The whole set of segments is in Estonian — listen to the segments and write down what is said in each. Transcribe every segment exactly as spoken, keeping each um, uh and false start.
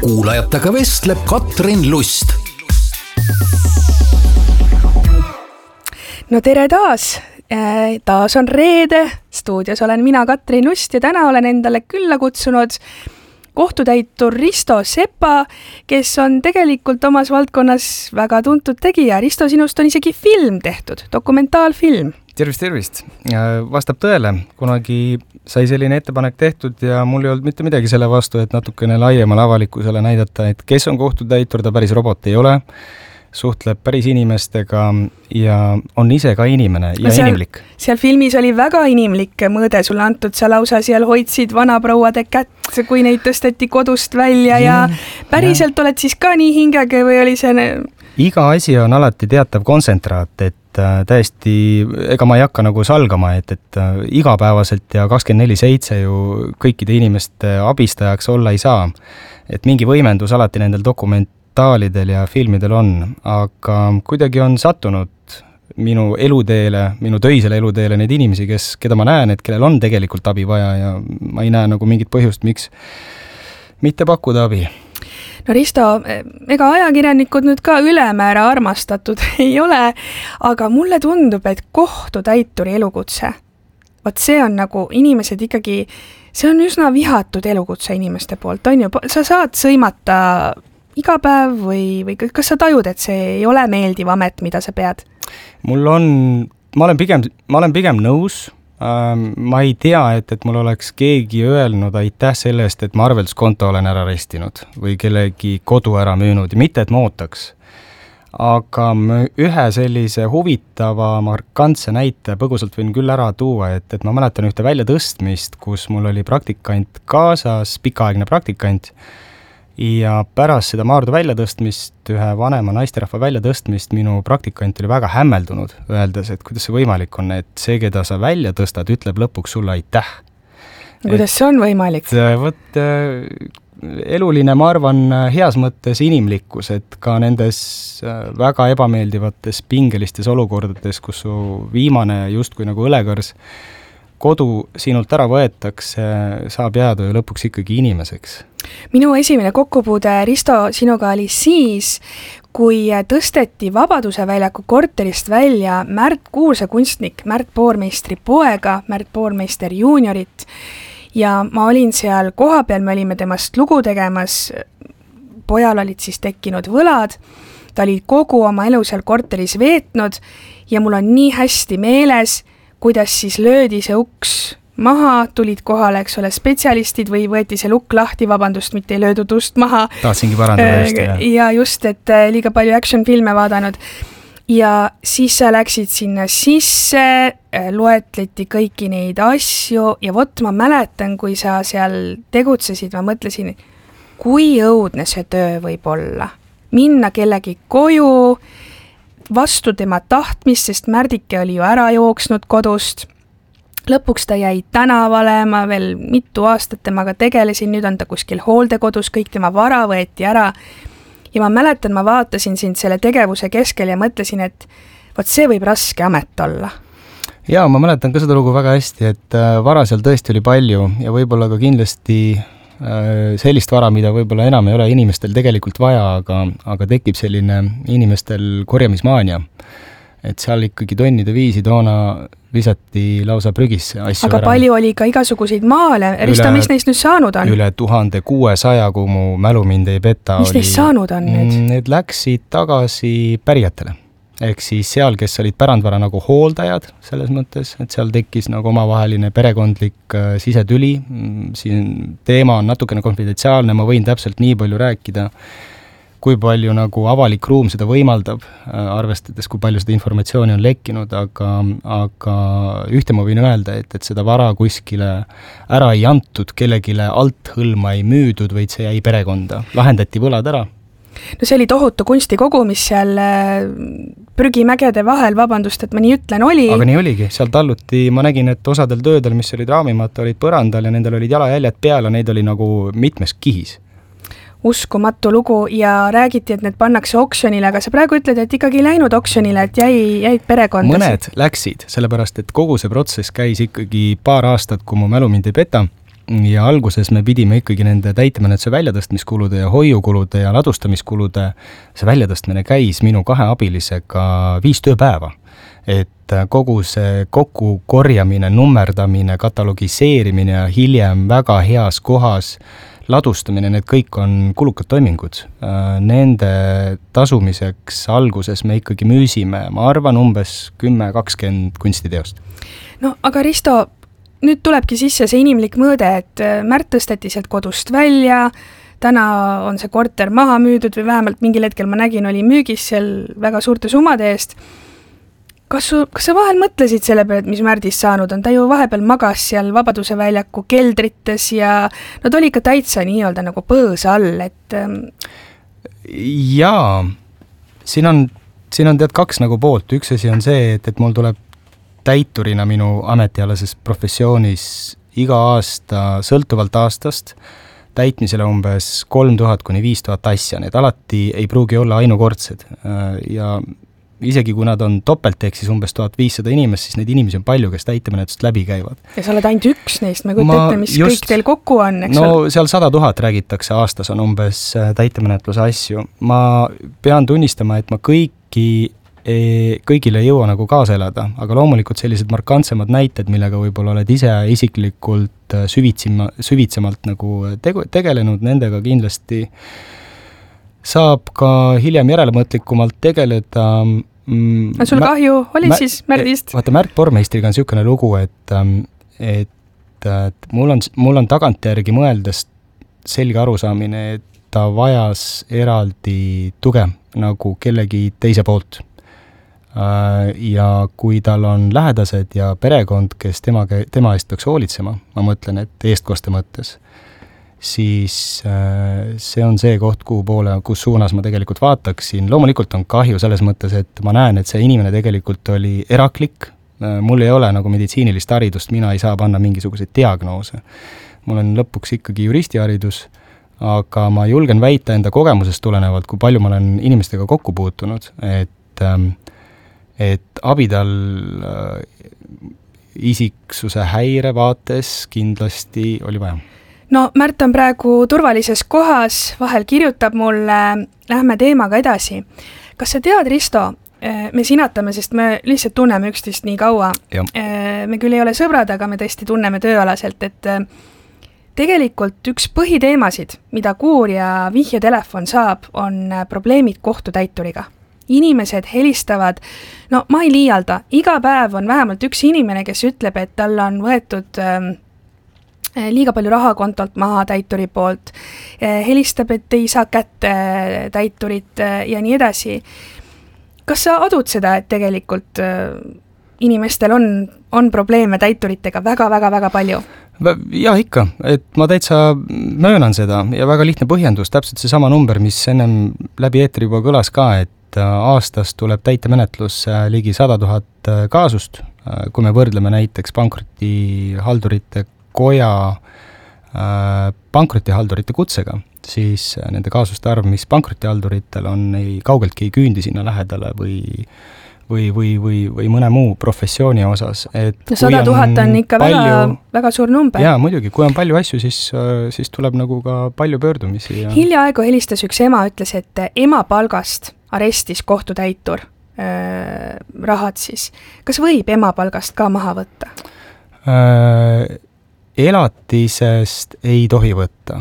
kuulajatega vestleb Katrin Lust. No tere taas! Taas on reede, stuudios olen mina Katrin Lust ja täna olen endale külla kutsunud kohtutäitur Risto Sepa, kes on tegelikult omas valdkonnas väga tuntud tegija. Risto, sinust on isegi film tehtud, dokumentaalfilm. Tervist, tervist. Vastab tõele. Kunagi sai selline ettepanek tehtud ja mul ei olnud mitte midagi selle vastu, et natukene laiemale avalikkusele näidata, et kes on kohtutäitur, ta päris robot ei ole, suhtleb päris inimestega ja on ise ka inimene ja seal, inimlik. Seal filmis oli väga inimlik mõõde sulle antud, sa lausa seal hoidsid vanaprouade kätt, kui neid tõsteti kodust välja ja, ja päriselt ja. Oled siis ka nii hingega või oli see... Iga asi on alati teatav kontsentraat, et äh, täiesti, ega ma ei hakka nagu salgama, et, et äh, igapäevaselt ja kakskümmend neli seitse ju kõikide inimeste abistajaks olla ei saa. Et mingi võimendus alati nendel dokumentaalidel ja filmidel on, aga kuidagi on sattunud minu eluteele, minu töisele eluteele neid inimesi, kes, keda ma näen, et kellel on tegelikult abi vaja ja ma ei näe nagu mingit põhjust, miks mitte pakkuda abi. No Risto, ega ajakirjanikud nüüd ka ülemäära armastatud ei ole, aga mulle tundub, et kohtutäituri elukutse, võt see on nagu inimesed ikkagi, see on üsna vihatud elukutse inimeste poolt, on ju, sa saad sõimata iga päev või, või kas sa tajud, et see ei ole meeldiv amet, mida sa pead? Mul on, ma olen pigem, ma olen pigem nõus, ma ei tea, et, et mul oleks keegi öelnud aitäh selle eest, et ma arvelduskonto olen ära restinud või kellegi kodu ära müünud ja mitte, et ma ootaks. Aga ühe sellise huvitava markantse näite põgusalt võin küll ära tuua, et, et ma mäletan ühte väljatõstmist, kus mul oli praktikant kaasas, pikaaegne praktikant ja pärast seda Maardu väljatõstmist, ühe vanema naisterahva väljatõstmist, minu praktikant oli väga hämmeldunud, öeldes, et kuidas see võimalik on, et see, keda sa välja tõstad, ütleb lõpuks sulle aitäh. Kuidas see on võimalik? Võt, eluline, ma arvan, heas mõttes inimlikkus, et ka nendes väga ebameeldivates pingelistes olukordades, kus su viimane justkui nagu õlekõrs kodu sinult ära võetakse, saab jääda ju lõpuks ikkagi inimeseks. Minu esimene kokkupuude, Risto, sinuga oli siis, kui tõsteti Vabaduse väljaku korterist välja Märt Kuurse kunstnik, Märt Poormeistri poega, Märt Poormeister juuniorit ja ma olin seal kohapeal, me olime temast lugu tegemas, pojal olid siis tekkinud võlad, ta oli kogu oma elu seal korteris veetnud ja mul on nii hästi meeles, kuidas siis löödi see uks maha, tulid kohale, eks ole, spetsialistid või võeti see lukk lahti, vabandust, mitte ei löödud ust maha. Tahtsingi parandada just, jah. Ja just, et liiga palju action-filme vaadanud. Ja siis sa läksid sinna sisse, loetleti kõiki neid asju ja vot ma mäletan, kui sa seal tegutsesid, ma mõtlesin, kui õudne see töö võib olla. Minna kellegi koju, vastu tema tahtmist, sest Märdike oli ju ära jooksnud kodust. Lõpuks ta jäi tänavale, ma veel mitu aastat temaga tegelesin, nüüd on ta kuskil hooldekodus, kõik tema vara võeti ära. Ja ma mäletan, ma vaatasin sind selle tegevuse keskel ja mõtlesin, et võt see võib raske amet olla. Jaa, ma mäletan ka seda lugu väga hästi, et vara seal tõesti oli palju ja võib-olla ka kindlasti sellist vara, mida võib-olla enam ei ole inimestel tegelikult vaja, aga, aga tekib selline inimestel korjamismaania. Et seal ikkagi tonnide viisi toona visati lausa prügisse asju aga ära. Palju oli ka igasuguseid maale. Risto, mis neist nüüd saanud on? Üle tuhande kuuesaja, kui mu mälu mind ei peta. Mis oli, neist saanud on nüüd? Need läksid tagasi pärijatele. Ehk siis seal, kes olid pärandvara nagu hooldajad selles mõttes, et seal tekkis nagu omavaheline perekondlik äh, sisetüli. Siin teema on natukene konfidentsiaalne, ma võin täpselt nii palju rääkida, kui palju nagu avalik ruum seda võimaldab, äh, arvestades, kui palju seda informatsiooni on lekkinud, aga, aga ühte ma võin öelda, et, et seda vara kuskile ära ei antud, kellegile alt hõlma ei müüdud, vaid see jäi perekonda. Lahendati võlad ära. No see oli tohutu kunstikogu, mis seal prügimägede vahel, vabandust, et ma nii ütlen, oli. Aga nii oligi, seal talluti, ma nägin, et osadel töödel, mis olid raamimata, olid põrandal ja nendel olid jalajäljed peal ja neid oli nagu mitmes kihis. Uskumatu lugu ja räägiti, et need pannakse oksjonile, aga sa praegu ütled, et ikkagi läinud oksjonile, et jäi, jäid perekondasid. Mõned läksid, sellepärast, et kogu see protsess käis ikkagi paar aastat, kui mu mälu mind ei peta. ja alguses me pidime ikkagi nende täitemenetluse väljatõstmiskulude ja hoiukulude ja ladustamiskulude, see väljatõstmine käis minu kahe abilisega viis tööpäeva. Et kogu see kokku korjamine, nummerdamine, katalogiseerimine ja hiljem väga heas kohas ladustamine, need kõik on kulukad toimingud. Nende tasumiseks alguses me ikkagi müüsime, ma arvan, umbes kümme kakskümmend kunstiteost. No aga Risto, nüüd tulebki sisse see inimlik mõõde, et Märt tõsteti sealt kodust välja, täna on see korter maha müüdud või vähemalt mingil hetkel ma nägin, oli müügis seal väga suurte summade eest. Kas, su, kas sa vahel mõtlesid selle peale, et mis Märdist saanud on? Ta ju vahepeal magas seal Vabaduse väljaku keldrites ja no ta oli ikka täitsa nii-öelda nagu põõsa all, et... Jaa, siin on, siin on tead kaks nagu poolt. Üks asi on see, et, et mul tuleb täiturina minu ametialases professioonis iga aasta, sõltuvalt aastast, täitmisele umbes kolm tuhat kuni viis tuhat asja. Need alati ei pruugi olla ainukordsed ja isegi kui nad on topelt, ehk siis umbes tuhat viissada inimest, siis neid inimesi on palju, kes täitemenetlust läbi käivad. Ja sa oled ainult üks neist, ma kujutan ette, mis just, kõik teil kokku on, eks no ole? Seal sada tuhat räägitakse, aastas on umbes täitemenetluse asju. Ma pean tunnistama, et ma kõiki, kõigile ei jõua nagu kaasa elada, aga loomulikult sellised markantsemad näited, millega võib-olla oled ise isiklikult süvitsima, süvitsemalt nagu tegu, tegelenud, nendega kindlasti saab ka hiljem järelemõtlikumalt tegeleda. On sul kahju oli mä- siis Märdist? Vaata, Märt Pormeistriga on niisugune lugu, et, et, et mul, on, mul on tagantjärgi mõeldes selge arusaamine, et ta vajas eraldi tuge nagu kellegi teise poolt. Ja kui tal on lähedased ja perekond, kes tema, tema eest peaks hoolitsema, ma mõtlen, et eestkoste mõttes, siis see on see koht, kuhu poole, kus suunas ma tegelikult vaataksin. Loomulikult on kahju selles mõttes, et ma näen, et see inimene tegelikult oli eraklik. Mul ei ole nagu meditsiinilist haridust, mina ei saa panna mingisuguseid diagnoose. Mul on lõpuks ikkagi juristiharidus, aga ma julgen väita enda kogemusest tulenevalt, kui palju ma olen inimestega kokku puutunud, et, et abidal isiksuse häire vaates kindlasti oli vaja. No Märt on praegu turvalises kohas, vahel kirjutab mulle, lähme teemaga edasi. Kas sa tead, Risto, me sinatame, sest me lihtsalt tunneme üksteist nii kaua. Ja. Me küll ei ole sõbrad, aga me tõesti tunneme tööalaselt, et tegelikult üks põhiteemasid, mida kuur ja vihjetelefon saab, on probleemid kohtutäituriga. Inimesed helistavad, no ma ei liialda, iga päev on vähemalt üks inimene, kes ütleb, et tal on võetud liiga palju raha kontolt maha täituri poolt, helistab, et ei saa kätte täiturit ja nii edasi. Kas sa adud seda, et tegelikult inimestel on, on probleeme täituritega väga-väga-väga palju? Ja ikka, et ma täitsa möönan seda ja väga lihtne põhjendus, täpselt see sama number, mis ennem läbi eetri juba kõlas ka, et aastas tuleb täitemenetlus ligi sada tuhat kaasust, kui me võrdleme näiteks pankrotihaldurite koja äh, pankrotihaldurite kutsega, siis nende kaasuste arv, mis pankrotihalduritel on, ei kaugeltki ei küündi sinna lähedale või, või, või, või, või mõne muu professiooni osas. Et ja sada tuhat on ikka palju, väga, väga suur number. Jaa, muidugi, kui on palju asju, siis, siis tuleb nagu ka palju pöördumisi. Ja... Hiljaaegu helistas üks ema, ütles, et ema palgast arestis kohtutäitur äh, rahad siis. Kas võib ema palgast ka maha võtta? Äh, elatisest ei tohi võtta.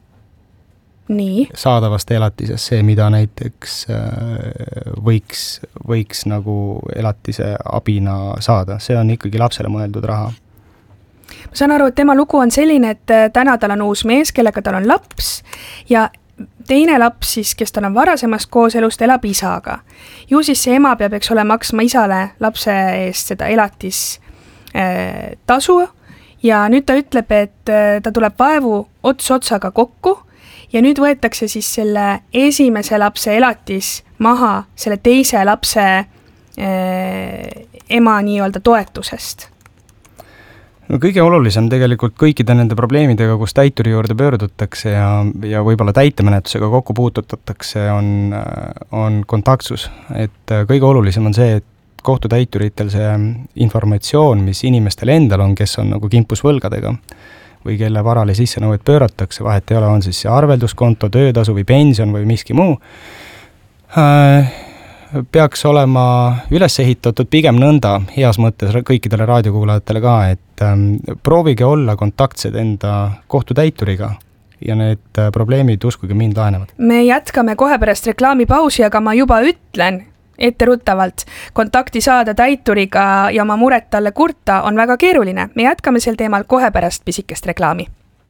Nii? Saadavast elatisest, see, mida näiteks võiks, võiks nagu elatise abina saada. See on ikkagi lapsele mõeldud raha. Ma saan aru, et tema lugu on selline, et täna tal on uus mees, kellega tal on laps ja teine laps siis, kes tal on varasemast kooselust, elab isaga. Ju siis see ema peab, eks ole, maksma isale lapse eest seda elatis äh, tasu. Ja nüüd ta ütleb, et ta tuleb vaevu ots otsaga kokku ja nüüd võetakse siis selle esimese lapse elatis maha selle teise lapse eh, ema nii-öelda toetusest. No kõige olulisem tegelikult kõikide nende probleemidega, kus täituri juurde pöördutakse ja, ja võib-olla täitemenetlusega kokku puututatakse, on, on kontaktsus. Et kõige olulisem on see, et kohtutäituritel see informatsioon, mis inimestel endal on, kes on nagu kimpus võlgadega või kelle varale sissenõuet pööratakse, vahet ei ole, on siis see arvelduskonto, töötasu või pension või miski muu, peaks olema üles ehitatud pigem nõnda, heas mõttes kõikidele raadiokuulajatele ka, et ähm, proovige olla kontaktsed enda kohtutäituriga ja need probleemid, uskuge mind, lahenevad. Me jätkame kohe pärast reklaamipausi, aga ma juba ütlen etteruttavalt, kontakti saada täituriga ja oma muret talle kurta on väga keeruline. Me jätkame sel teemal kohe pärast pisikest reklaami.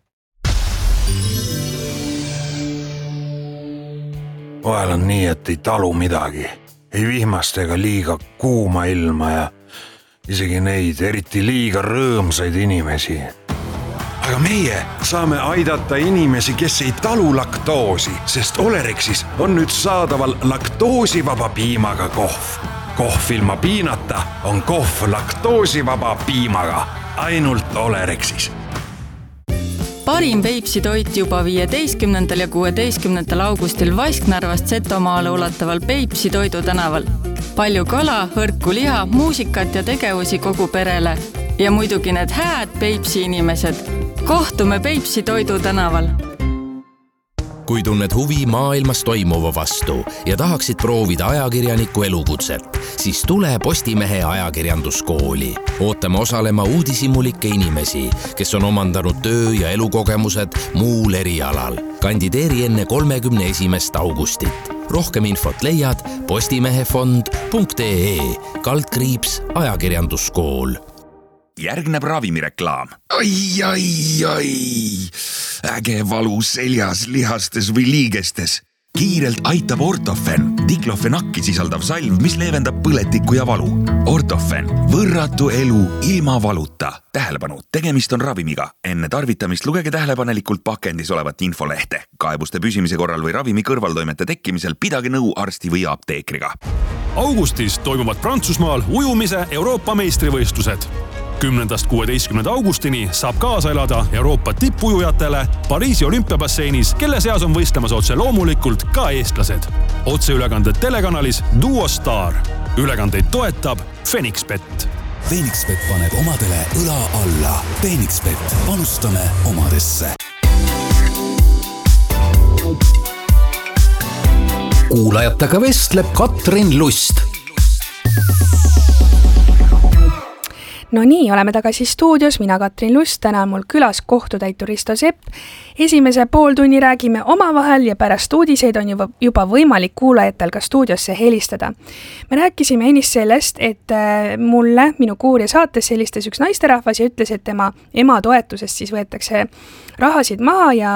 Vahel on nii, et ei talu midagi. Ei vihmast ega liiga kuuma ilma ja isegi neid eriti liiga rõõmsaid inimesi. Aga meie saame aidata inimesi, kes ei talu laktoosi, sest Olerexis on nüüd saadaval laktoosivaba piimaga kohv. Kohv ilma piinata on kohv laktoosivaba piimaga, ainult Olerexis. Parim Peipsi toit juba viieteistkümnendal ja kuueteistkümnendal augustil Vasknarvast Setomaale ulataval Peipsi toidu tänaval. Palju kala, hõrku liha, muusikat ja tegevusi kogu perele. Ja muidugi need hääd Peipsi inimesed. Kohtume Peipsi toidu tänaval. Kui tunned huvi maailmas toimuva vastu ja tahaksid proovida ajakirjaniku elukutset, siis tule Postimehe ajakirjanduskooli. Ootame osalema uudishimulikke inimesi, kes on omandanud töö- ja elukogemused muul erialal. Kandideeri enne kolmekümne esimest augustit. Rohkem infot leiad postimehefond punkt ee kaldkriips ajakirjanduskool. Järgneb ravimireklaam. Ai, ai, ai. Äge valu seljas, lihastes või liigestes. Kiirelt aitab Ortofen, diklofenakki sisaldav salv, mis leevendab põletikku ja valu. Ortofen, võrratu elu ilma valuta. Tähelepanu, tegemist on ravimiga. Enne tarvitamist lugege tähelepanelikult pakendis olevat infolehte. Kaebuste püsimise korral või ravimi kõrvaltoimete tekkimisel pidage nõu arsti või apteekriga. Augustis toimuvad Prantsusmaal ujumise Euroopa meistrivõistlused. kümnendast kuueteistkümnenda augustini saab kaasa elada Euroopa tippujujatele Pariisi olümpiabasseinis, kelle seas on võistlemas otse loomulikult ka eestlased. Otseülekanded telekanalis Duo Star. Ülekandeid toetab Fenixbet. Fenixbet paneb omadele õla alla. Fenixbet, panustame omadesse. Kuulajatega vestleb Katrin Lust. No nii, oleme tagasi stuudios, mina Katrin Lust, täna on mul külas kohtutäitur Risto Sepp. Esimese pool tunni räägime omavahel ja pärast uudiseid on juba, juba võimalik kuulajatel ka stuudiosse helistada. Me rääkisime ennist sellest, et mulle, minu Kuuria saates helistas üks naisterahvas ja ütles, et tema ema toetusest siis võetakse rahasid maha ja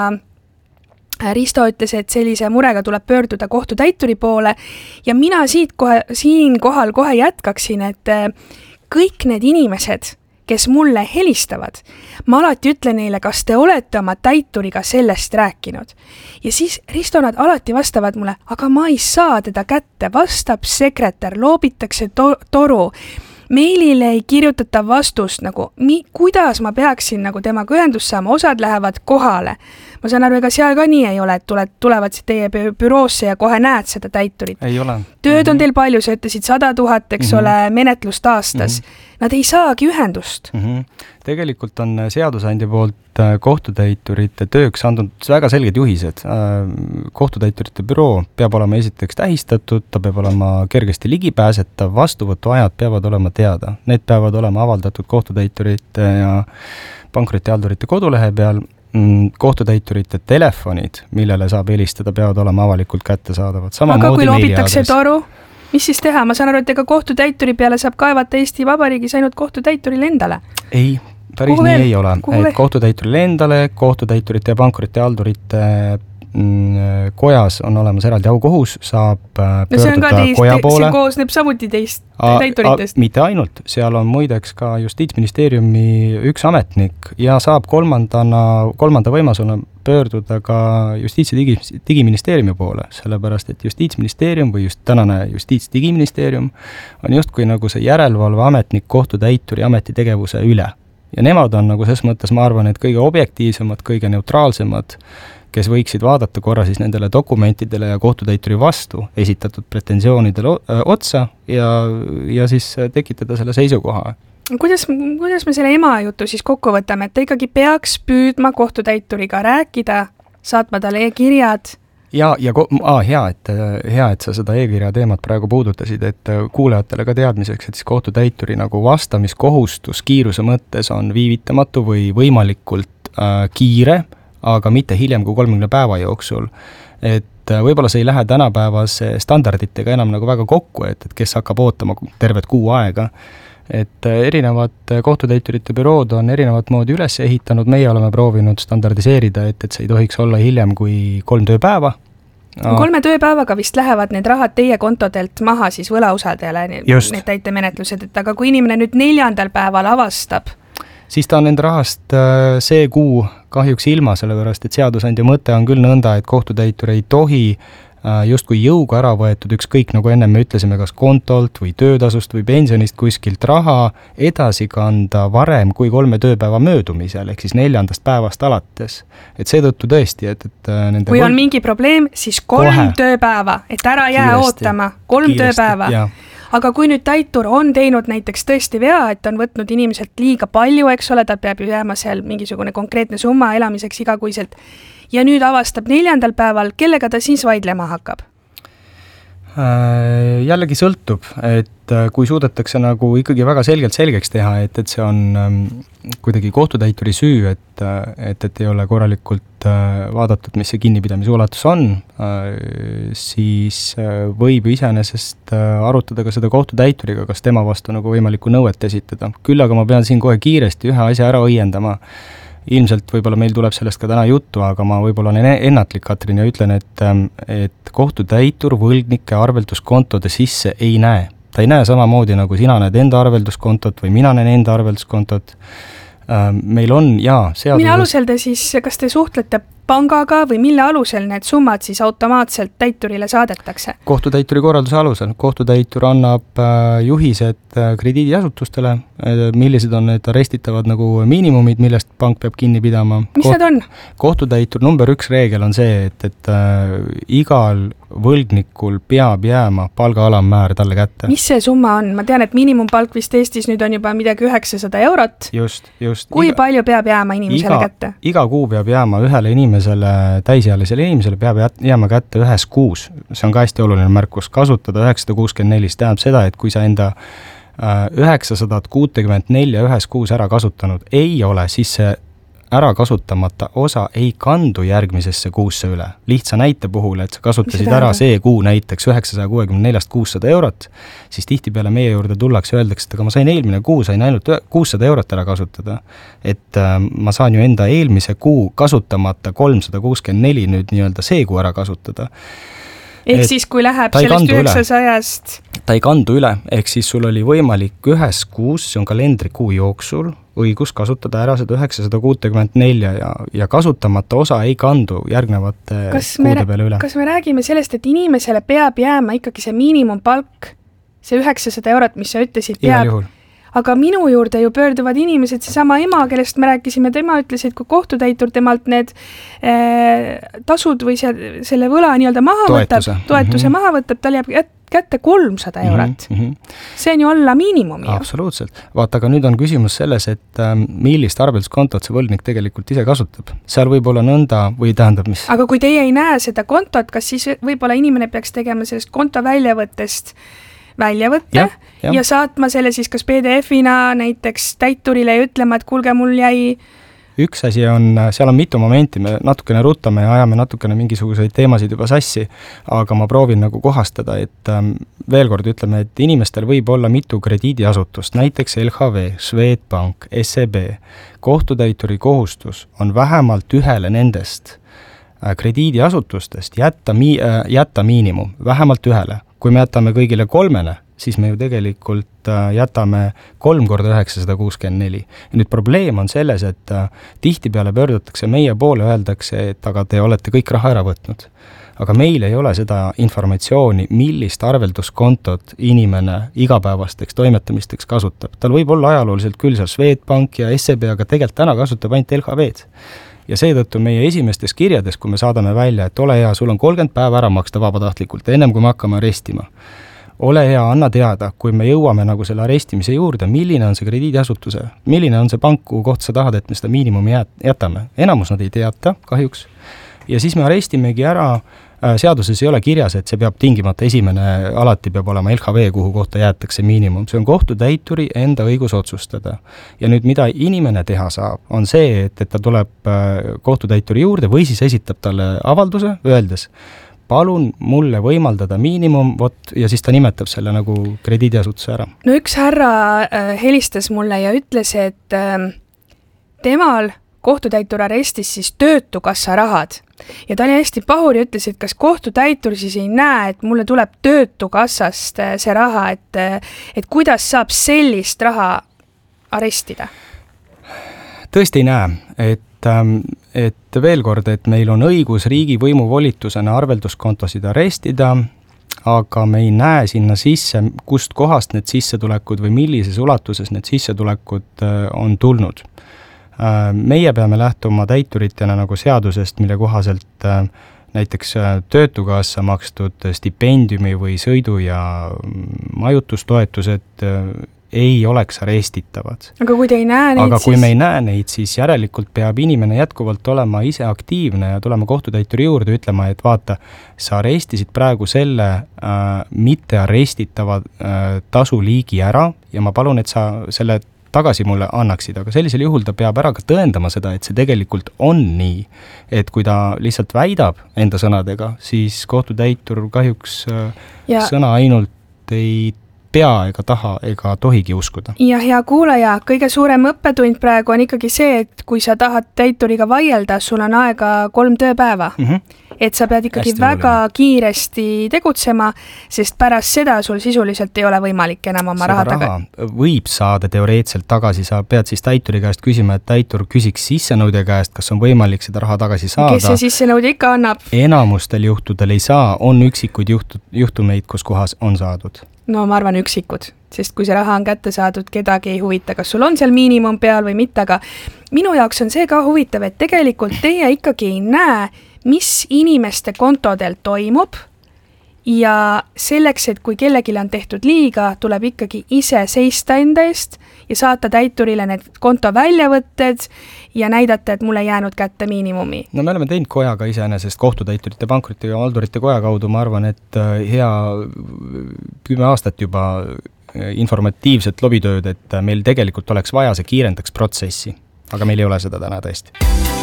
Risto ütles, et sellise murega tuleb pöörduda kohtutäituri poole ja mina siit kohe, siin kohal kohe jätkaksin, et kõik need inimesed, kes mulle helistavad, ma alati ütlen neile, kas te olete oma täituriga sellest rääkinud. Ja siis Risto nad alati vastavad mulle, aga ma ei saa teda kätte, vastab sekretär, loobitakse to- toru. Meilile ei kirjutata vastust, nagu, mi- kuidas ma peaksin nagu temaga ühendust saama, osad lähevad kohale. Ma saan aru, ega seal ka nii ei ole, et tuled, tulevad teie büroosse ja kohe näed seda täiturit. Ei ole. Tööd on teil palju, sa ütlesid sada tuhat, eks mm-hmm. ole, menetlust aastas. Mm-hmm. Nad ei saagi ühendust. Mm-hmm. Tegelikult on seadusandja poolt kohtutäiturite tööks andnud väga selged juhised. Kohtutäiturite büroo peab olema esiteks tähistatud, ta peab olema kergesti ligipääsetav, vastuvõtuajad peavad olema teada. Need peavad olema avaldatud kohtutäiturite ja pankrotihaldurite kodulehe peal. Kohtutäiturite telefonid, millele saab helistada, peavad olema avalikult kättesaadavad. Aga kui loobitakse toru, mis siis teha? Ma saan aru, et ega kohtutäituri peale saab kaevata Eesti Vabariigis ainult kohtutäituril endale. Ei, päris Kuhu nii veel? Ei ole. Et kohtutäituril endale, kohtutäiturite ja pankrotihaldurite kojas on olemas eraldi aukohus, saab pöörduda no see on ka teist, koja poole. See koosneb samuti teist a, täituritest. A, mitte ainult, seal on muideks ka Justiitsministeeriumi üks ametnik ja saab kolmandana, kolmanda võimasuna pöörduda ka Justiits- ja digi, digiministeeriumi poole, sellepärast et Justiitsministeerium või just tänane Justiits-digiministeerium on justkui nagu see järelevalve ametnik kohtutäituri ametitegevuse üle. Ja nemad on nagu ses mõttes, ma arvan, et kõige objektiivsemad, kõige neutraalsemad, kes võiksid vaadata korra siis nendele dokumentidele ja kohtutäituri vastu esitatud pretensioonidele otsa ja, ja siis tekitada selle seisukoha. kuidas, kuidas me selle ema jutu siis kokku võtame, et ta ikkagi peaks püüdma kohtutäituriga rääkida, saatma talle e-kirjad? Ja, ja ah, hea, et, hea, et sa seda e-kirja teemat praegu puudutasid, et kuulajatele ka teadmiseks, et siis kohtutäituri nagu vastamiskohustus kiiruse mõttes on viivitamatu või võimalikult äh, kiire, aga mitte hiljem kui kolmekümne päeva jooksul. Et võib-olla see ei lähe tänapäevase standarditega enam nagu väga kokku, et, et kes hakkab ootama tervet kuu aega. Et erinevad kohtutäiturite bürood on erinevat moodi üles ehitanud, meie oleme proovinud standardiseerida, et, et see ei tohiks olla hiljem kui kolm tööpäeva. Kolme tööpäevaga vist lähevad need rahad teie kontodelt maha siis võlausaldajale, need täitemenetlused, et aga kui inimene nüüd neljandal päeval avastab, siis ta on enda rahast see kuu kahjuks ilma, sellepärast et seadusandja mõte on küll nõnda, et kohtutäitur ei tohi justkui jõuga ära võetud, ükskõik nagu enne me ütlesime, kas kontolt või töötasust või pensionist kuskilt raha edasi kanda varem kui kolme tööpäeva möödumisel, ehk siis neljandast päevast alates. Et seetõttu tõesti, et, et nende kui on mingi probleem, siis kolm kohe. tööpäeva, et ära jää kiiresti, ootama, kolm kiiresti, tööpäeva. Ja. Aga kui nüüd täitur on teinud näiteks tõesti vea, et on võtnud inimeselt liiga palju, eks ole, ta peab ju jääma seal mingisugune konkreetne summa elamiseks igakuiselt, ja nüüd avastab neljandal päeval, kellega ta siis vaidlema hakkab? Jällegi sõltub, et kui suudetakse nagu ikkagi väga selgelt selgeks teha, et, et see on kuidagi kohtutäituri süü, et, et, et ei ole korralikult vaadatud, mis see kinnipidamise ulatus on, siis võib iseenesest arutada ka seda kohtutäituriga, kas tema vastu nagu võimalikku nõuet esitada. Küll aga ma pean siin kohe kiiresti ühe asja ära õiendama. Ilmselt võib-olla meil tuleb sellest ka täna juttu, aga ma võib-olla olen ennatlik, Katrin, ja ütlen, et, et kohtutäitur võlgnike arvelduskontode sisse ei näe. Ta ei näe samamoodi, nagu sina näed enda arvelduskontot või mina näen enda arvelduskontot. Meil on, jaa, seadus... Mille alusel te siis, kas te suhtlete pangaga või mille alusel need summad siis automaatselt täiturile saadetakse? Kohtutäituri korralduse alusel. Kohtutäitur annab juhised krediidiasutustele, millised on need arestitavad nagu miinimumid, millest pank peab kinni pidama. Mis Koht- need on? Kohtutäitur number üks reegel on see, et, et äh, igal võlgnikul peab jääma palga alammäär talle kätte. Mis see summa on? Ma tean, et miinimumpalk vist Eestis nüüd on juba midagi üheksasada eurot. Just, just. Kui iga, palju peab jääma inimesele iga, kätte? Iga kuu peab jääma ühele inimesele, täisealisele inimesele peab jääma kätte ühes kuus. See on ka hästi oluline märkus. Kasutada üheksasada kuuskümmend neli tähendab seda, et kui sa enda üheksasada kuuskümmend neli ühes kuus ära kasutanud ei ole, siis see ära kasutamata osa ei kandu järgmisesse kuusse üle. Lihtsa näite puhul, et sa kasutasid ära see kuu näiteks üheksasaja kuuekümne neljast kuussada eurot, siis tihtipeale meie juurde tullakse ja öeldakse, et aga ma sain eelmine kuu, sain ainult kuussada eurot ära kasutada. Et äh, ma saan ju enda eelmise kuu kasutamata kolmsada kuuskümmend neli nüüd nii-öelda see kuu ära kasutada. Ehk et siis, kui läheb sellest üheksasajast... Ta ei kandu üle, ehk siis sul oli võimalik ühes kuus, see on kalendrikuu jooksul, õigus kasutada ära seda üheksasada kuuskümmend neli ja, ja kasutamata osa ei kandu järgnevate kas kuude peale üle. Kas me räägime sellest, et inimesele peab jääma ikkagi see miinimumpalk, see üheksasada eurot, mis sa ütlesid, peab? Aga minu juurde ju pöörduvad inimesed, see sama ema, kellest me rääkisime, tema ütles, et kui kohtutäitur temalt need äh, tasud või see, selle võla nii-öelda maha toetuse. võtab, toetuse mm-hmm. maha võtab, tal jääb kätte kolmsada eurot. Mm-hmm. See on ju alla miinimumi. Absoluutselt. Vaata, aga nüüd on küsimus selles, et äh, millist arvelduskontot see võlgnik tegelikult ise kasutab. Seal võib olla nõnda või tähendab mis? Aga kui teie ei näe seda kontot, kas siis võib-olla inimene peaks tegema sellest konto väljavõttest välja võtta ja, ja. ja saatma selle siis kas P D F-ina näiteks täiturile ja ütlema, et kuulge, mul jäi... Üks asi on, seal on mitu momenti, me natukene ruttame ja ajame natukene mingisuguseid teemasid juba sassi, aga ma proovin nagu kohastada, et ähm, veel kord ütleme, et inimestel võib olla mitu krediidiasutust, näiteks L H V, Swedbank, S E B. Kohtutäituri kohustus on vähemalt ühele nendest äh, krediidiasutustest jätta, mi- äh, jätta miinimum, vähemalt ühele. Kui me jätame kõigile kolmele, siis me ju tegelikult jätame kolm korda üheksasada kuuskümmend neli. Ja nüüd probleem on selles, et tihtipeale pöördutakse meie poole, öeldakse, et aga te olete kõik raha ära võtnud. Aga meil ei ole seda informatsiooni, millist arvelduskontot inimene igapäevasteks toimetamisteks kasutab. Tal võib olla ajalooliselt küll seal Swedbank ja S E B, aga tegelikult täna kasutab ainult L H V-d. Ja seetõttu meie esimestes kirjades, kui me saadame välja, et ole hea, sul on kolmkümmend päeva ära maksta vabatahtlikult, ennem kui me hakkame arestima, ole hea, anna teada, kui me jõuame nagu selle arestimise juurde, milline on see krediidiasutuse, milline on see pank, kuhu kohta sa tahad, et me seda miinimumi jätame. Enamus nad ei teata, kahjuks. Ja siis me arestimegi ära, seaduses ei ole kirjas, et see peab tingimata esimene, alati peab olema L H V, kuhu kohta jäetakse miinimum. See on kohtutäituri enda õigus otsustada. Ja nüüd, mida inimene teha saab, on see, et, et ta tuleb kohtutäituri juurde või siis esitab talle avalduse, öeldes, palun mulle võimaldada miinimum, vot, ja siis ta nimetab selle nagu krediidiasutuse ära. No üks härra äh, helistas mulle ja ütles, et äh, temal kohtutäitur arestis siis töötukassa rahad. Ja ta oli hästi pahur ja ütles, et kas kohtutäitur siis ei näe, et mulle tuleb töötukassast äh, see raha, et, äh, et kuidas saab sellist raha arestida? Tõesti ei näe, et et veel kord, et meil on õigus riigi võimu volitusena arvelduskontosid arestida, aga me ei näe sinna sisse, kust kohast need sissetulekud või millises ulatuses need sissetulekud on tulnud. Meie peame lähtuma täituritena nagu seadusest, mille kohaselt näiteks töötukassa makstud stipendiumi või sõidu ja majutustoetused ei oleks arestitavad. Aga kui te ei näe neid, Aga siis... kui me ei näe neid, siis järelikult peab inimene jätkuvalt olema ise aktiivne ja tulema kohtutäituri juurde ütlema, et vaata, sa arestisid praegu selle äh, mitte arestitava äh, tasuliigi ära ja ma palun, et sa selle tagasi mulle annaksid, aga sellisel juhul ta peab ära ka tõendama seda, et see tegelikult on nii. Et kui ta lihtsalt väidab enda sõnadega, siis kohtutäitur kahjuks äh, ja... sõna ainult ei pea ega taha ega tohigi uskuda. Ja hea kuulaja, kõige suurem õppetund praegu on ikkagi see, et kui sa tahad täituriga vaielda, sul on aega kolm tööpäeva. Mm -hmm. Et sa pead ikkagi Hästi väga oluline. kiiresti tegutsema, sest pärast seda sul sisuliselt ei ole võimalik enam oma raha taga. Raha võib saada teoreetselt tagasi, sa pead siis täituri käest küsima, et täitur küsiks sissenõudja käest, kas on võimalik seda raha tagasi saada. Kes see sissenõudja ikka annab? Enamustel juhtudel ei saa, on üksikuid juhtu, juhtumeid, kus kohas on saadud. No ma arvan üksikud, sest kui see raha on kätte saadud, kedagi ei huvita, kas sul on seal miinimum peal või mitte, aga minu jaoks on see ka huvitav, et tegelikult teie ikkagi ei näe, mis inimeste kontodel toimub ja selleks, et kui kellelegi on tehtud liiga, tuleb ikkagi ise seista enda eest ja saata täiturile need konto väljavõtted ja näidata, et mulle jäänud kätte miinimumi. No me oleme teinud kojaga iseenesest kohtutäiturite, pankrite ja haldurite koja kaudu, ma arvan, et hea kümme aastat juba informatiivset lobitööd, et meil tegelikult oleks vaja, see kiirendaks protsessi, aga meil ei ole seda täna tõesti.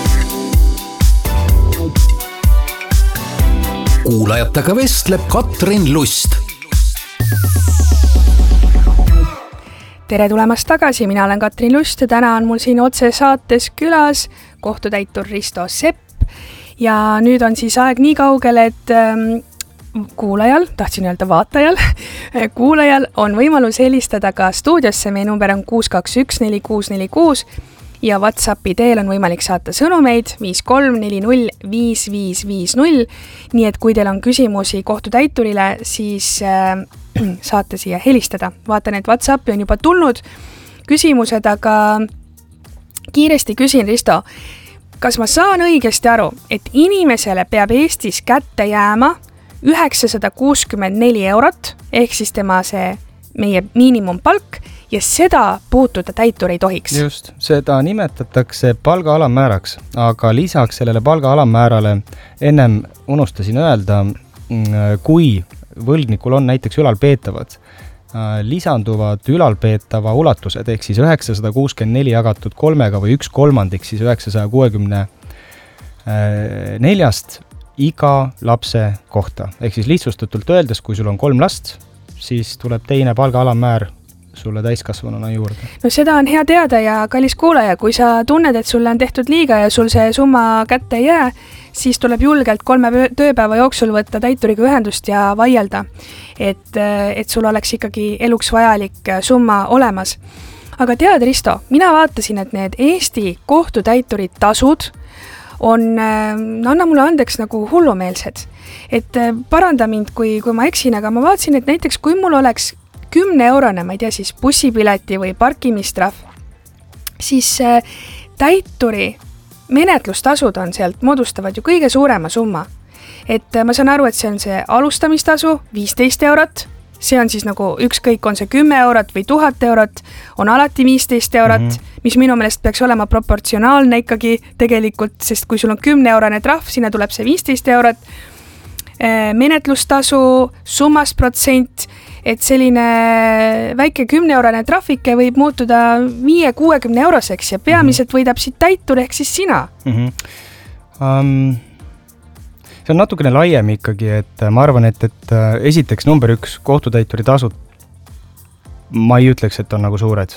Kuulajatega vestleb Katrin Lust. Tere tulemast tagasi, mina olen Katrin Lust ja täna on mul siin otse saates külas kohtutäitur Risto Sepp ja nüüd on siis aeg nii kaugel, et ähm, kuulajal, tahtsin öelda vaatajal, kuulajal on võimalus helistada ka stuudiosse, meie number on kuus kaks üks neli kuus neli kuus ja WhatsAppi teel on võimalik saata sõnumeid viis kolm neli null viis viis viis null, nii et kui teil on küsimusi kohtutäiturile, siis äh, saate siia helistada. Vaatan, et WhatsAppi on juba tulnud küsimused, aga kiiresti küsin, Risto, kas ma saan õigesti aru, et inimesele peab Eestis kätte jääma üheksasada kuuskümmend neli eurot, ehk siis tema see meie miinimumpalk, ja seda puutuda täitur ei tohiks. Just, seda nimetatakse palga alammääraks, aga lisaks sellele palga alammäärale ennem unustasin öelda, kui võlgnikul on näiteks ülalpeetavad, lisanduvad ülalpeetava ulatused, ehk siis üheksasada kuuskümmend neli jagatud kolmega või üks kolmandik, siis üheksasaja kuuekümne neljast iga lapse kohta. Ehk siis lihtsustatult öeldes, kui sul on kolm last, siis tuleb teine palga alammäär sulle täiskasvanuna juurde. No seda on hea teada ja kallis kuulaja, kui sa tunned, et sulle on tehtud liiga ja sul see summa kätte ei jää, siis tuleb julgelt kolme tööpäeva jooksul võtta täituriga ühendust ja vaielda, et, et sul oleks ikkagi eluks vajalik summa olemas. Aga tead, Risto, mina vaatasin, et need Eesti kohtutäiturid tasud on, no anna mulle andeks, nagu hullumeelsed. Et paranda mind, kui, kui ma eksin, aga ma vaatasin, et näiteks kui mul oleks kümne eurone, ma ei tea, siis bussipileti või parkimistrahv, siis täituri menetlustasud on sealt, moodustavad ju kõige suurema summa. Et ma saan aru, et see on see alustamistasu viisteist eurot see on siis nagu ükskõik, on see kümme eurot või tuhat eurot, on alati viisteist eurot, mm -hmm. mis minu meelest peaks olema proportsionaalne ikkagi tegelikult, sest kui sul on kümne eurane trahv, sinna tuleb see viisteist eurot, menetlustasu, summast protsent, et selline väike kümne eurane trahvike võib muutuda viie kuuekümne euroseks ja peamiselt võidab siit täitur ehk siis sina. Mm -hmm. um, see on natukene laiem ikkagi, et ma arvan, et, et esiteks number üks kohtutäituri tasud, ma ei ütleks, et on nagu suured.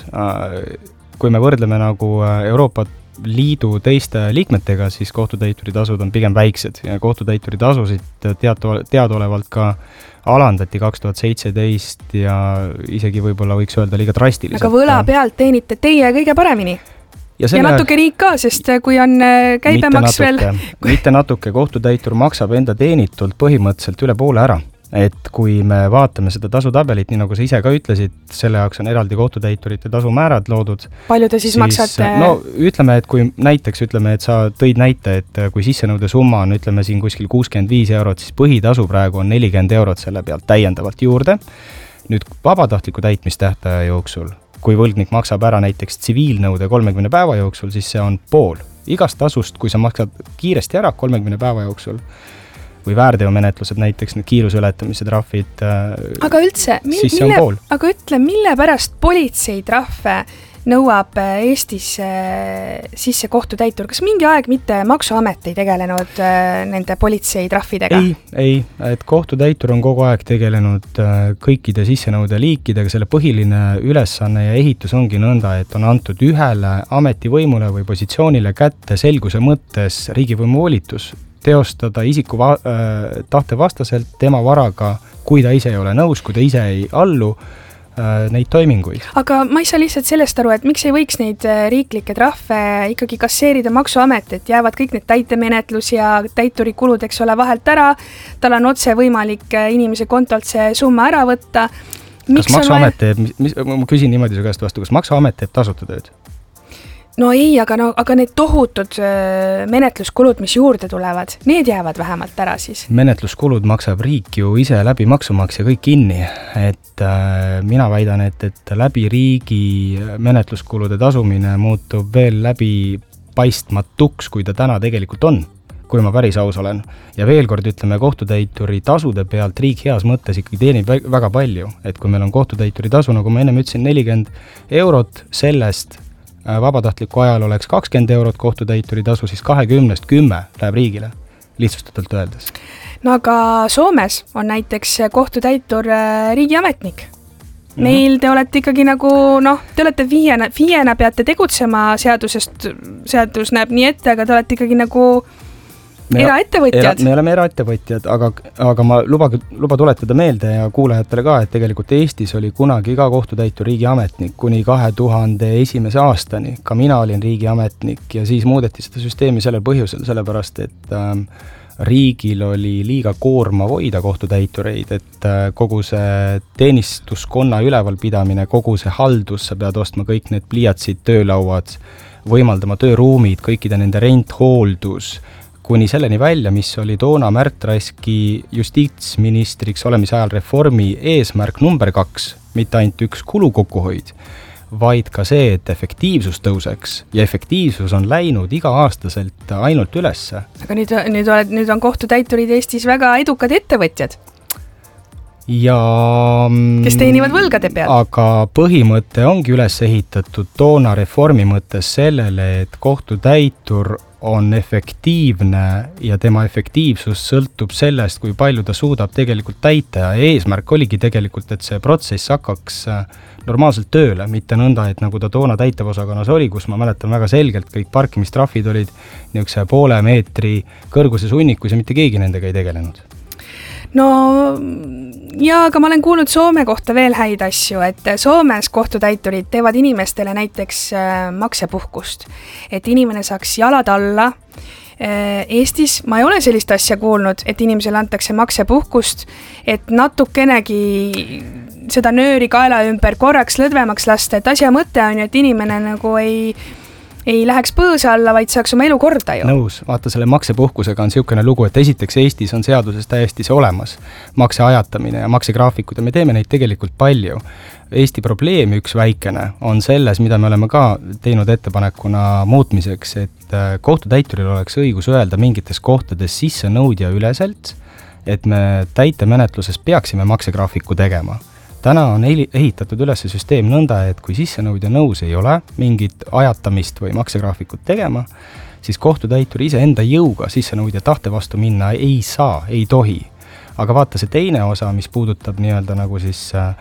Kui me võrdleme nagu Euroopa Liidu teiste liikmetega, siis kohtutäituri tasud on pigem väiksed ja kohtutäituri tasusid teatu, teadaolevalt ka alandati kaks tuhat seitseteist ja isegi võib-olla võiks öelda liiga drastiliselt. Aga võla pealt teenite teie kõige paremini. Ja, selle, ja natuke riik ka, sest kui on käibemaks mitte natuke, veel... mitte natuke, kohtutäitur maksab enda teenitult põhimõtteliselt üle poole ära. Et kui me vaatame seda tasutabelit, nii nagu sa ise ka ütlesid, selle jaoks on eraldi kohtutäiturite tasumäärad loodud. Palju te siis, siis maksate? No ütleme, et kui näiteks ütleme, et sa tõid näite, et kui sissenõude summa on, ütleme siin kuskil kuuskümmend viis eurot, siis põhitasu praegu on nelikümmend eurot selle pealt täiendavalt juurde. Nüüd vabatahtliku täitmistähtaja jooksul, kui võlgnik maksab ära näiteks tsiviilnõude kolmekümne päeva jooksul, siis see on pool igast tasust, kui sa maksad kiiresti ära kolmekümne päeva jooksul või väärteomenetlused, näiteks need kiiruseületamise trahvid. Aga üldse, mille, aga ütle, mille pärast politsei trahve nõuab Eestis sisse kohtutäitur? Kas mingi aeg mitte Maksuamet ei tegelenud nende politsei trahvidega? Ei, ei, et kohtutäitur on kogu aeg tegelenud kõikide sissenõude liikidega, selle põhiline ülesanne ja ehitus ongi nõnda, et on antud ühele ametivõimule või positsioonile kätte selguse mõttes riigivõimu volitus teostada isiku va- äh, tahte vastaselt tema varaga, kui ta ise ei ole nõus, kui ta ise ei allu äh, neid toiminguid. Aga ma ei saa lihtsalt sellest aru, et miks ei võiks neid riiklikke trahve ikkagi kasseerida Maksuamet, et jäävad kõik need täitemenetlus ja täituri kulud, eks ole, vahelt ära, tal on otse võimalik inimese kontolt see summa ära võtta. Miks kas Maksuamet teeb, mis, mis, ma küsin niimoodi su käest vastu, kas Maksuamet teeb tasuta tööd? No ei, aga, no, aga need tohutud menetluskulud, mis juurde tulevad, need jäävad vähemalt ära siis. Menetluskulud maksab riik ju ise läbi maksumaksja kõik kinni, et äh, mina väidan, et, et läbi riigi menetluskulude tasumine muutub veel läbi paistmatuks, kui ta täna tegelikult on, kui ma päris aus olen. Ja veel kord ütleme, kohtutäituri tasude pealt riik heas mõttes ikkagi teenib väga palju, et kui meil on kohtutäituri tasu, nagu ma enne ütlesin, nelikümmend eurot sellest vabatahtliku ajal oleks kakskümmend eurot kohtutäituri tasu, siis kahekümnest kümme läheb riigile, lihtsustatult öeldes. No aga Soomes on näiteks kohtutäitur riigiametnik. Meil te olete ikkagi nagu, noh, te olete viiena, viiena peate tegutsema seadusest, seadus näeb nii ette, aga te olete ikkagi nagu me, eraettevõtjad. Era, me oleme eraettevõtjad, aga, aga ma luba, luba tuletada meelde ja kuulajatele ka, et tegelikult Eestis oli kunagi ka kohtutäitur riigiametnik kuni kahe tuhande esimese aastani. Ka mina olin riigiametnik ja siis muudeti seda süsteemi sellel põhjusel, sellepärast, et ähm, riigil oli liiga koorma hoida kohtutäitureid, et äh, kogu see teenistuskonna ülevalpidamine, kogu see haldus, sa pead ostma kõik need pliiatsid, töölauad, võimaldama tööruumid, kõikide nende rent, hooldus, kuni selleni välja, mis oli toona Märt Raski justiitsministriks olemise ajal reformi eesmärk number kaks, mitte ainult üks kulukokkuhoid, vaid ka see, et efektiivsus tõuseks ja efektiivsus on läinud iga-aastaselt ainult ülesse. Aga nüüd, nüüd, oled, nüüd on kohtutäiturid Eestis väga edukad ettevõtjad. Ja, kes teenivad võlgade peal. Aga põhimõte ongi üles ehitatud toona reformi mõttes sellele, et kohtutäitur on efektiivne ja tema efektiivsus sõltub sellest, kui palju ta suudab tegelikult täita ja eesmärk oligi tegelikult, et see protsess hakkaks normaalselt tööle, mitte nõnda, et nagu ta toona täitevosakonnas oli, kus ma mäletan väga selgelt, kõik parkimistrahvid olid niisuguse poole meetri kõrguse sunnikus ja mitte keegi nendega ei tegelenud. No jaa, aga ma olen kuulnud Soome kohta veel häid asju, et Soomes kohtutäiturid teevad inimestele näiteks maksepuhkust, et inimene saaks jalad alla. Eestis ma ei ole sellist asja kuulnud, et inimesele antakse maksepuhkust, et natukenegi seda nööri kaela ümber korraks lõdvemaks lasta, et asja mõte on ju, et inimene nagu ei ei läheks põõsa alla, vaid saaks oma elu korda ju. Nõus, vaata selle maksepuhkusega on siukene lugu, et esiteks Eestis on seaduses täiesti see olemas, makse ajatamine ja maksegraafikud ja me teeme neid tegelikult palju. Eesti probleem üks väikene on selles, mida me oleme ka teinud ettepanekuna muutmiseks, et kohtutäituril oleks õigus öelda mingites kohtades sisse nõudja üleselt, et me täitemenetluses peaksime maksegraafiku tegema. Täna on ehitatud üles süsteem nõnda, et kui sissenõudja nõus ei ole mingit ajatamist või maksegraafikut tegema, siis kohtutäitur ise enda jõuga sissenõudja tahte vastu minna ei saa, ei tohi. Aga vaata see teine osa, mis puudutab nii-öelda nagu siis äh,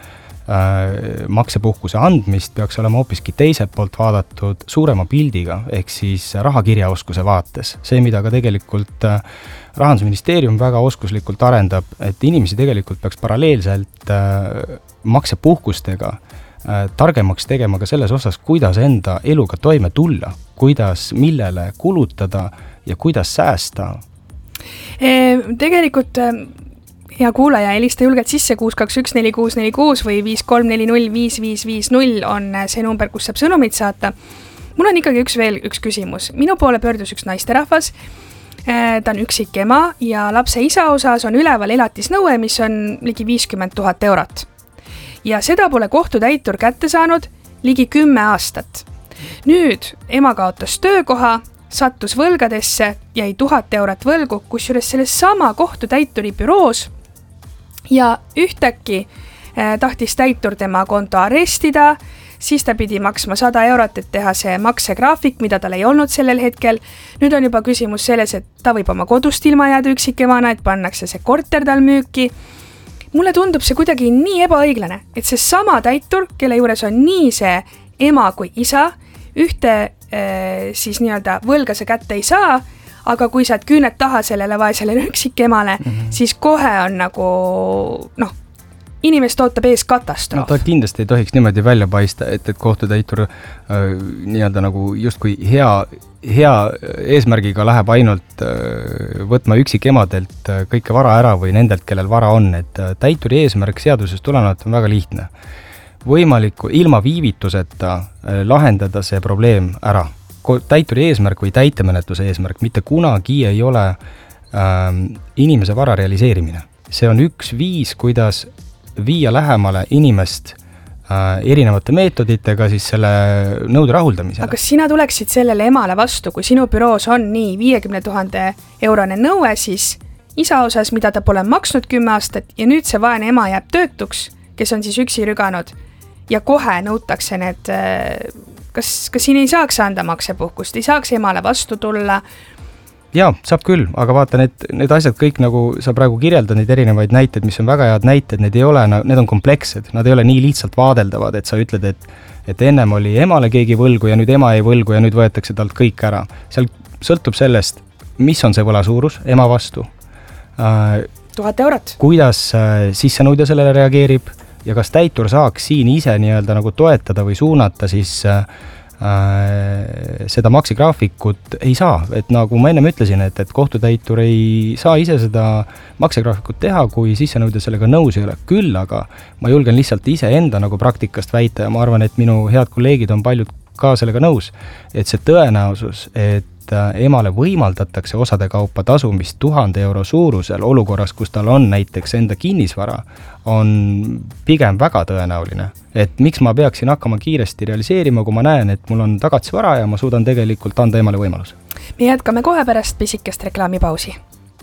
maksepuhkuse andmist, peaks olema hoopiski teiselt poolt vaadatud suurema pildiga, ehk siis rahakirjaoskuse vaates. See, mida ka tegelikult äh, Rahandusministeerium väga oskuslikult arendab, et inimesi tegelikult peaks paralleelselt äh, maksepuhkustega äh, targemaks tegema ka selles osas, kuidas enda eluga toime tulla, kuidas, millele kulutada ja kuidas säästa. E, tegelikult hea kuulaja, helista julgelt sisse kuus kaks üks neli kuus neli kuus või viis kolm neli null viis viis viis null on see number, kus saab sõnumit saata. Mul on ikkagi üks veel üks küsimus. Minu poole pöördus üks naisterahvas. Ta on üksik ema ja lapse isa osas on üleval elatisnõue, mis on ligi viiskümmend tuhat eurot. Ja seda pole kohtutäitur kätte saanud ligi kümme aastat. Nüüd ema kaotas töökoha, sattus võlgadesse, jäi tuhat eurot võlgu, kusjuures selles sama kohtutäituri büroos ja ühtäkki eh, tahtis täitur tema konto arestida, siis ta pidi maksma sada eurot, et teha see maksegraafik, mida tal ei olnud sellel hetkel. Nüüd on juba küsimus selles, et ta võib oma kodust ilma jääda üksikemana, et pannakse see korter tal müüki. Mulle tundub see kuidagi nii ebaõiglane, et see sama täitur, kelle juures on nii see ema kui isa, ühte äh, siis nii-öelda võlga see kätte ei saa, aga kui saad küüned taha sellele vaesele üksikemale, mm-hmm. siis kohe on nagu, noh, inimest ootab ees katastroof. No, ta kindlasti ei tohiks niimoodi välja paista, et, et kohtutäitur äh, nii-öelda nagu justkui hea, hea eesmärgiga läheb ainult äh, võtma üksikemadelt äh, kõike vara ära või nendelt, kellel vara on. Et äh, täituri eesmärk seadusest tulenevalt on väga lihtne. Võimaliku ilma viivituseta äh, lahendada see probleem ära. Täituri eesmärk või täitemenetluse eesmärk mitte kunagi ei ole äh, inimese vara realiseerimine. See on üks viis, kuidas viia lähemale inimest äh, erinevate meetoditega siis selle nõude rahuldamisele. Aga sina tuleksid sellele emale vastu, kui sinu büroos on nii viiekümne tuhande eurone nõue, siis isa osas, mida ta pole maksnud kümme aastat ja nüüd see vaene ema jääb töötuks, kes on siis üksi rüganud ja kohe nõutakse need, kas, kas siin ei saaks anda maksepuhkust, ei saaks emale vastu tulla? Jaa, saab küll, aga vaata, need, need asjad kõik, nagu sa praegu kirjeldad, neid erinevaid näited, mis on väga head näited, need ei ole, need on komplekssed, nad ei ole nii lihtsalt vaadeldavad, et sa ütled, et, et ennem oli emale keegi võlgu ja nüüd ema ei võlgu ja nüüd võetakse talt kõik ära. Seal sõltub sellest, mis on see võla suurus ema vastu. Tuhat eurot. Kuidas sissenõudja sellele reageerib ja kas täitur saaks siin ise nii-öelda nagu toetada või suunata siis seda maksegraafikut ei saa, et nagu ma ennem ütlesin, et, et kohtutäitur ei saa ise seda maksegraafikut teha, kui sissenõudja sellega nõus ei ole. Küll, aga ma julgen lihtsalt ise enda nagu praktikast väita ja ma arvan, et minu head kolleegid on paljud ka sellega nõus, et see tõenäosus, et emale võimaldatakse osade kaupa tasumist tuhande euro suurusel olukorras, kus tal on näiteks enda kinnisvara, on pigem väga tõenäoline. Et miks ma peaksin hakkama kiiresti realiseerima, kui ma näen, et mul on tagatisvara ja ma suudan tegelikult anda emale võimaluse. Me jätkame kohe pärast pisikest reklaamipausi.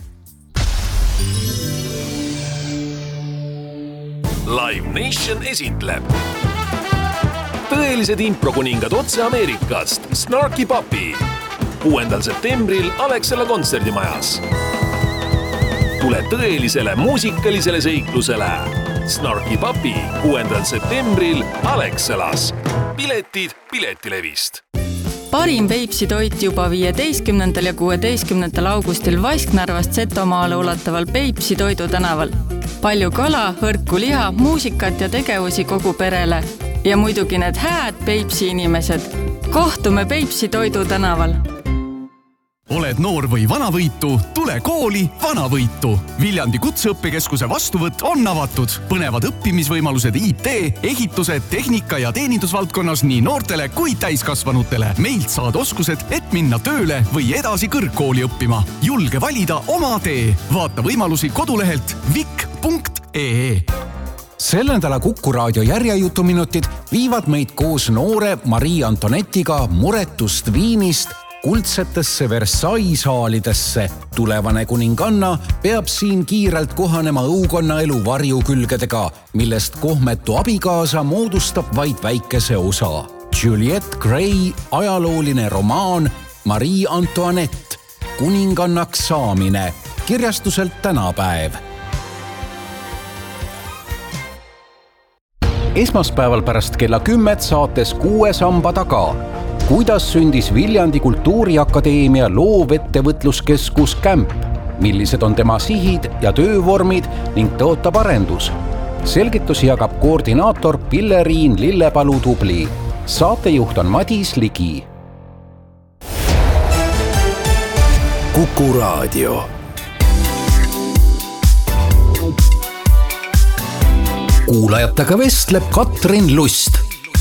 Live Nation esitleb tõelised improkuningad otse Ameerikast, Snarky Puppy. kuuendal septembril Alexela kontserdimajas. Tule tõelisele muusikalisele seiklusele. Snarky Puppy kuuendal septembril Alexelas. Piletid Piletilevist. Parim Peipsi toit juba viieteistkümnendal ja kuueteistkümnendal augustil Vasknarvast Setomaale ulataval Peipsi toidu tänaval. Palju kala, hõrku liha, muusikat ja tegevusi kogu perele. Ja muidugi need hääd Peipsi inimesed. Kohtume Peipsi toidu tänaval. Oled noor või vanavõitu, tule kooli Vanavõitu. Viljandi Kutseõppekeskuse vastuvõtt on avatud. Põnevad õppimisvõimalused I T, ehitused, tehnika ja teenindusvaldkonnas nii noortele kui täiskasvanutele. Meilt saad oskused, et minna tööle või edasi kõrgkooli õppima. Julge valida oma tee. Vaata võimalusi kodulehelt vik punkt ee. Sel nädala Kuku raadio järjejutuminutid viivad meid koos noore Marie Antonetiga muretust Viinist kuldsetesse Versailles saalidesse. Tulevane kuninganna peab siin kiirelt kohanema õukonna elu varjukülgedega, millest kohmetu abikaasa moodustab vaid väikese osa. Juliette Gray ajalooline romaan Marie Antoinette, kuningannaks saamine, kirjastuselt Tänapäev. Esmaspäeval pärast kella kümmet saates Kuue samba taga. Kuidas sündis Viljandi Kultuuriakadeemia loovettevõtluskeskus Kämp? Millised on tema sihid ja töövormid ning tõotab arendus? Selgitusi jagab koordinaator Pilleriin Lillepalu Tubli. Saatejuht on Madis Ligi. Kuku raadio. Kuulajatega vestleb Katrin Lust.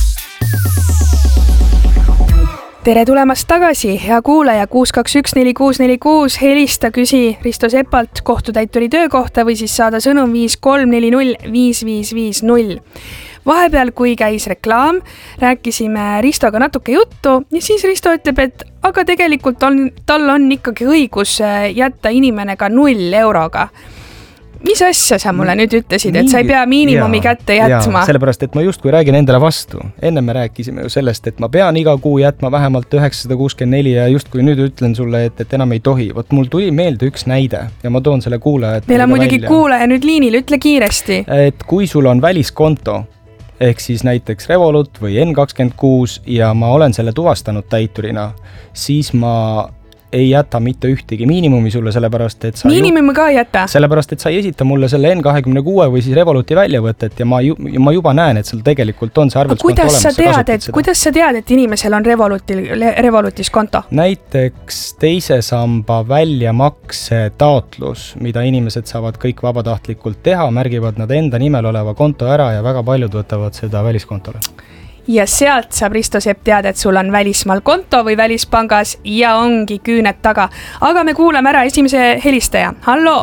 Tere tulemast tagasi, hea kuulaja kuus kaks üks neli kuus neli kuus, helista küsi Risto Sepalt kohtutäituri töökohta või siis saada sõnum viis kolm neli null viis viis viis null. Vahepeal, kui käis reklaam, rääkisime Ristoga natuke juttu ja siis Risto ütleb, et aga tegelikult on, tal on ikkagi õigus jätta inimene ka null euroga. Mis asja sa mulle nüüd ütlesid, et sa ei pea miinimumi jaa, kätte jätma? Jaa, sellepärast, et ma justkui räägin endale vastu. Enne me rääkisime ju sellest, et ma pean iga kuu jätma vähemalt üheksasada kuuskümmend neli ja justkui nüüd ütlen sulle, et, et enam ei tohi. Vot mul tuli meelde üks näide ja ma toon selle kuulajat. Meil on muidugi välja. Kuulaja nüüd liinil, ütle kiiresti. Et kui sul on väliskonto, ehk siis näiteks Revolut või N kakskümmend kuus ja ma olen selle tuvastanud täiturina, siis ma ei jäta mitte ühtegi miinimumi sulle, sellepärast, et sa miinimumi ka ei jäta? Sellepärast, et sa ei esita mulle selle N kakskümmend kuus või siis Revoluti väljavõtet ja ma, ju, ma juba näen, et sul tegelikult on see arvelduskont olemas. Kuidas sa tead, et, kuidas sa tead, et inimesel on Revolutil, Revolutis konto? Näiteks teise samba väljamakse taotlus, mida inimesed saavad kõik vabatahtlikult teha, märgivad nad enda nimel oleva konto ära ja väga paljud võtavad seda väliskontole. Ja sealt saab Risto Sepp teada, et sul on välismaal konto või välispangas ja ongi küüned taga. Aga me kuulame ära esimese helistaja. Hallo!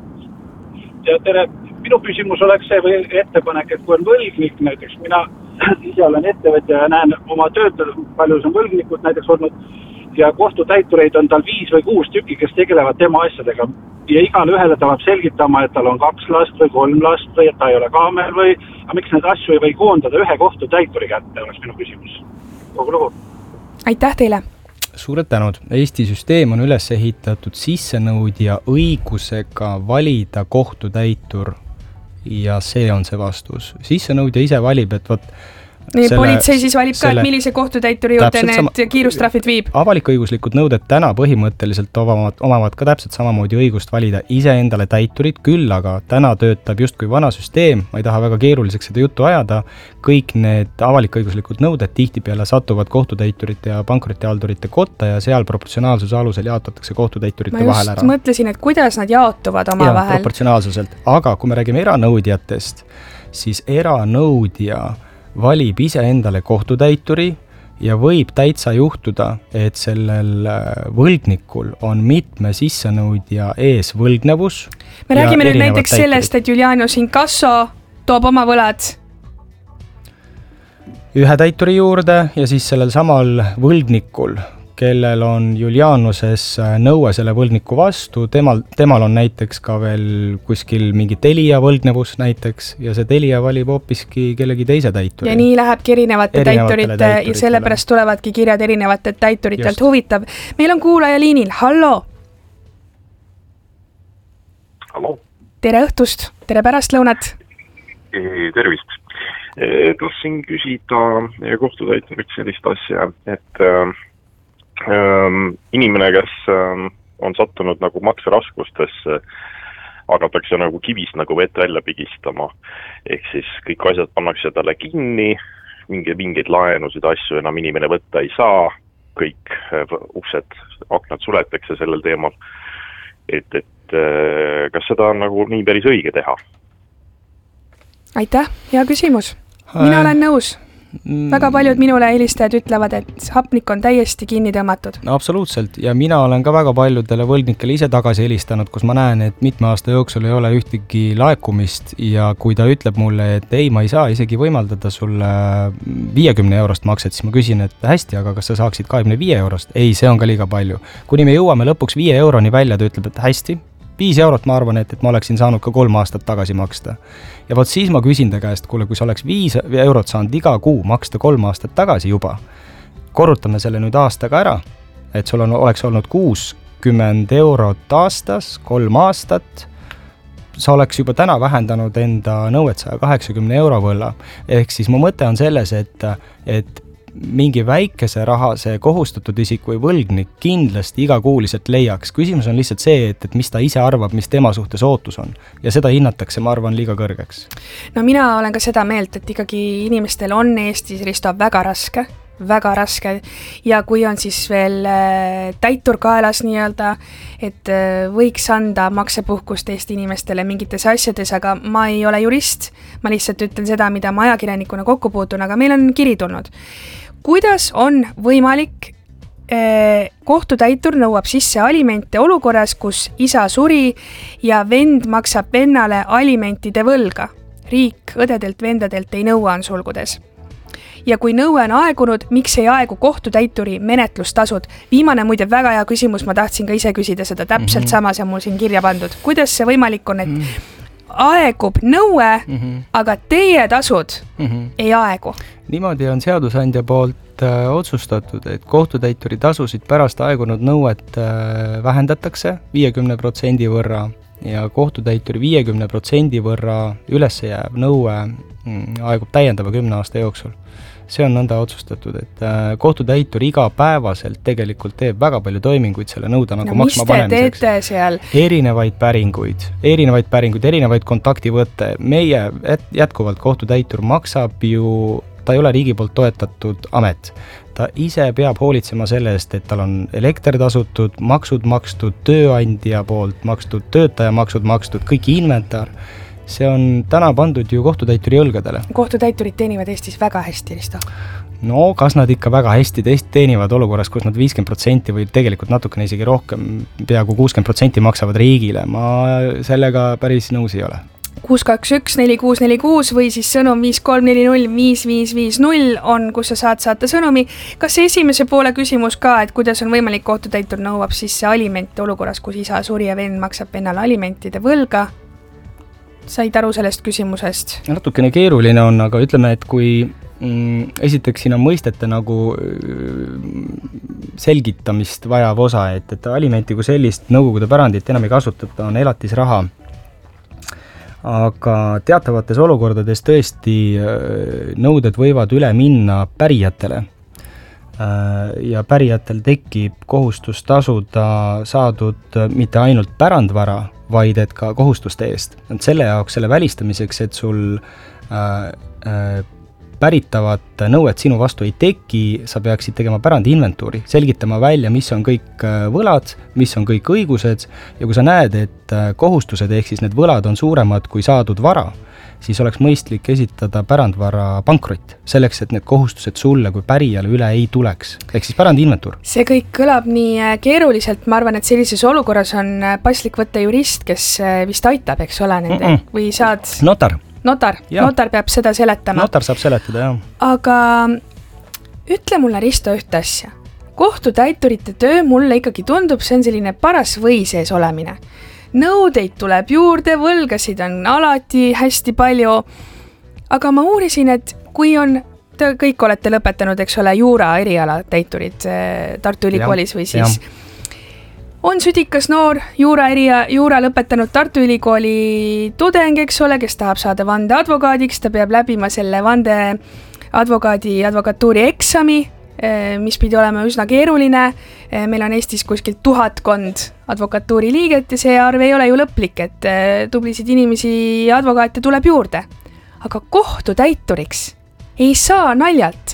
Ja tere, minu küsimus oleks see või ettepanek, et kui on võlgnik, näiteks mina ise olen ettevõtja ja näen oma töötajad, palju on võlgnikud näiteks olnud ja kohtutäitureid on tal viis või kuus tükki, kes tegelevad tema asjadega. Ja igale ühele ta peab selgitama, et tal on kaks last või kolm last või et ta ei ole kaamer või aga miks need asju ei või koondada ühe kohtutäituri kätte, oleks minu küsimus. Kogu lugu. Aitäh teile! Suured tänud! Eesti süsteem on üles ehitatud sissenõudja õigusega valida kohtutäitur ja see on see vastus. Sissenõudja ise valib, et võt Nii, selle, politsei siis valib selle, ka, et millise kohtutäituri juurde need sama, kiirustrahvid viib? Avalik-õiguslikud nõuded täna põhimõtteliselt omavad, omavad ka täpselt samamoodi õigust valida iseendale täiturid, küll aga täna töötab justkui vana süsteem, ma ei taha väga keeruliseks seda juttu ajada, kõik need avalik-õiguslikud nõuded tihtipeale satuvad kohtutäiturite ja pankrotihaldurite kotta ja seal proportsionaalsuse alusel jaotatakse kohtutäiturite vahel ära. Ma just mõtlesin, et kuidas nad jaotuvad oma ja, vahel. Proportsionaalsuselt, aga kui me räägime eranõudjatest, siis eranõudja valib ise endale kohtutäituri ja võib täitsa juhtuda, et sellel võlgnikul on mitme sissenõudja ees võlgnevus. Me räägime nüüd näiteks täiturid. Sellest, et Julianus Inkasso toob oma võlad ühe täituri juurde ja siis sellel samal võlgnikul, kellel on Julianuses nõue selle võlgniku vastu, temal, temal on näiteks ka veel kuskil mingi telija võlgnevus näiteks ja see telija valib hoopiski kellegi teise täituri. Ja nii lähebki erinevate täiturite ja sellepärast tulevadki kirjad erinevate täituritelt. Huvitav. Meil on kuulaja liinil. Hallo! Hallo! Tere õhtust! Tere pärastlõunat! Tervist! Tahtsin küsida kohtutäiturit sellist asja, et Ähm, inimene, kes ähm, on sattunud nagu makseraskustesse, hakatakse nagu kivist nagu vett välja pigistama. Ehk siis kõik asjad pannakse talle kinni, mingi, mingeid laenusid asju enam inimene võtta ei saa kõik uksed, aknad suletakse sellel teemal. Et, et kas seda on nagu nii päris õige teha? Aitäh, hea küsimus. Mina olen nõus. Väga paljud minule helistajad ütlevad, et hapnik on täiesti kinni tõmmatud. No, absoluutselt, ja mina olen ka väga paljudele võlgnikele ise tagasi helistanud, kus ma näen, et mitme aasta jooksul ei ole ühtegi laekumist ja kui ta ütleb mulle, et ei, ma ei saa isegi võimaldada sulle viiekümne eurost makset, siis ma küsin, et hästi, aga kas sa saaksid kahekümne viie eurost? Ei, see on ka liiga palju. Kuni me jõuame lõpuks viie euroni välja, ta ütleb, et hästi, viis eurot ma arvan, et, et ma oleksin saanud ka kolm aastat tagasi maksta. Ja võt siis ma küsin ta käest, kuule, kui sa oleks viis eurot saanud iga kuu maksta kolm aastat tagasi juba, korrutame selle nüüd aastaga ära, et sul on, oleks olnud kuuskümmend eurot aastas, kolm aastat, sa oleks juba täna vähendanud enda nõuet saja kaheksakümne euro võlla. Ehk siis mu mõte on selles, et, et mingi väikese raha see kohustatud isik või võlgnik kindlasti igakuuliselt leiaks. Küsimus on lihtsalt see, et, et mis ta ise arvab, mis tema suhtes ootus on. Ja seda hinnatakse, ma arvan, liiga kõrgeks. No mina olen ka seda meelt, et ikkagi inimestel on Eestis, Risto, väga raske, väga raske ja kui on siis veel täitur kaelas nii-öelda, et võiks anda maksepuhkust Eesti inimestele mingites asjades, aga ma ei ole jurist, ma lihtsalt ütlen seda, mida ma ajakirjanikuna kokku puutun, aga meil on kiri tulnud. Kuidas on võimalik eh, kohtutäitur nõuab sisse alimente olukorras, kus isa suri ja vend maksab vennale alimentide võlga. Riik õdedelt vendadelt ei nõua on sulgudes. Ja kui nõue on aegunud, miks ei aegu kohtutäituri menetlustasud? Viimane muide väga hea küsimus, ma tahtsin ka ise küsida seda täpselt mm-hmm. samas ja mul siin kirja pandud. Kuidas see võimalik on, et mm-hmm. aegub nõue, mm-hmm. aga teie tasud mm-hmm. ei aegu? Niimoodi on seadusandja poolt äh, otsustatud, et kohtutäituri tasusid pärast aegunud nõuet äh, vähendatakse viiekümne protsendi võrra ja kohtutäituri viiekümne protsendi võrra üles jääv nõue mm, aegub täiendava kümne aasta jooksul. See on nõnda otsustatud, et äh, kohtutäitur igapäevaselt tegelikult teeb väga palju toiminguid selle nõuda nagu no, maksma panemiseks. Teete seal? Erinevaid päringuid, erinevaid päringuid, erinevaid kontaktivõtte. Meie jätkuvalt kohtutäitur maksab ju, ta ei ole riigi poolt toetatud amet. Ta ise peab hoolitsema selle eest, et tal on elekter tasutud, maksud makstud, tööandja poolt makstud, töötaja maksud makstud, kõik inventar. See on täna pandud ju kohtutäituri õlgadele. Kohtutäiturid teenivad Eestis väga hästi, Risto. No, kas nad ikka väga hästi teenivad olukorras, kus nad viiskümmend protsenti või tegelikult natukene isegi rohkem, peaaegu kuuskümmend protsenti maksavad riigile. Ma sellega päris nõus ei ole. kuus kaks üks neli kuus neli kuus või siis sõnum viis kolm neli null viis viis viis null on, kus sa saad saata sõnumi. Kas esimese poole küsimus ka, et kuidas on võimalik kohtutäitur nõuab siis alimente olukorras, kus isa suri ja vend maksab vennale alimentide võlga? Said aru sellest küsimusest? Natukene keeruline on, aga ütleme, et kui mm, esiteks siin on mõistete nagu selgitamist vajav osa, et, et alimenti kui sellist nõukogude pärandit enam ei kasutata, on elatisraha. Aga teatavates olukordades tõesti nõuded võivad üle minna pärijatele ja pärijatel tekib kohustus tasuda saadud mitte ainult pärandvara, vaid et ka kohustuste eest. Selle jaoks, selle välistamiseks, et sul äh, äh, päritavat nõuet sinu vastu ei teki, sa peaksid tegema pärandi inventuuri, selgitama välja, mis on kõik võlad, mis on kõik õigused ja kui sa näed, et kohustused ehk siis need võlad on suuremad kui saadud vara, siis oleks mõistlik esitada pärandvara pankrott, selleks, et need kohustused sulle kui pärijale üle ei tuleks. Ehk siis pärandi inventuur. See kõik kõlab nii keeruliselt, ma arvan, et sellises olukorras on paslik võtta jurist, kes vist aitab, eks ole, nende, Mm-mm. või saad... Notar. Notar, notar peab seda seletama. Notar saab seletada, jah. Aga ütle mulle, Risto, ühte asja. Kohtutäiturite töö mulle ikkagi tundub, see on selline paras või sees olemine. Nõudeid tuleb juurde, võlgasid on alati hästi palju, aga ma uurisin, et kui on, te kõik olete lõpetanud, eks ole, juura eriala täiturid Tartu Ülikoolis või siis ja. On südikas noor juura, eria, juura lõpetanud Tartu Ülikooli tudeng, eks ole, kes tahab saada vande advokaadiks, ta peab läbima selle vande advokaadi advokatuuri eksami, mis pidi olema üsna keeruline. Meil on Eestis kuskilt tuhatkond advokatuuri liiget ja see arv ei ole ju lõplik, et tublisid inimesi advokaate tuleb juurde. Aga kohtutäituriks ei saa naljalt.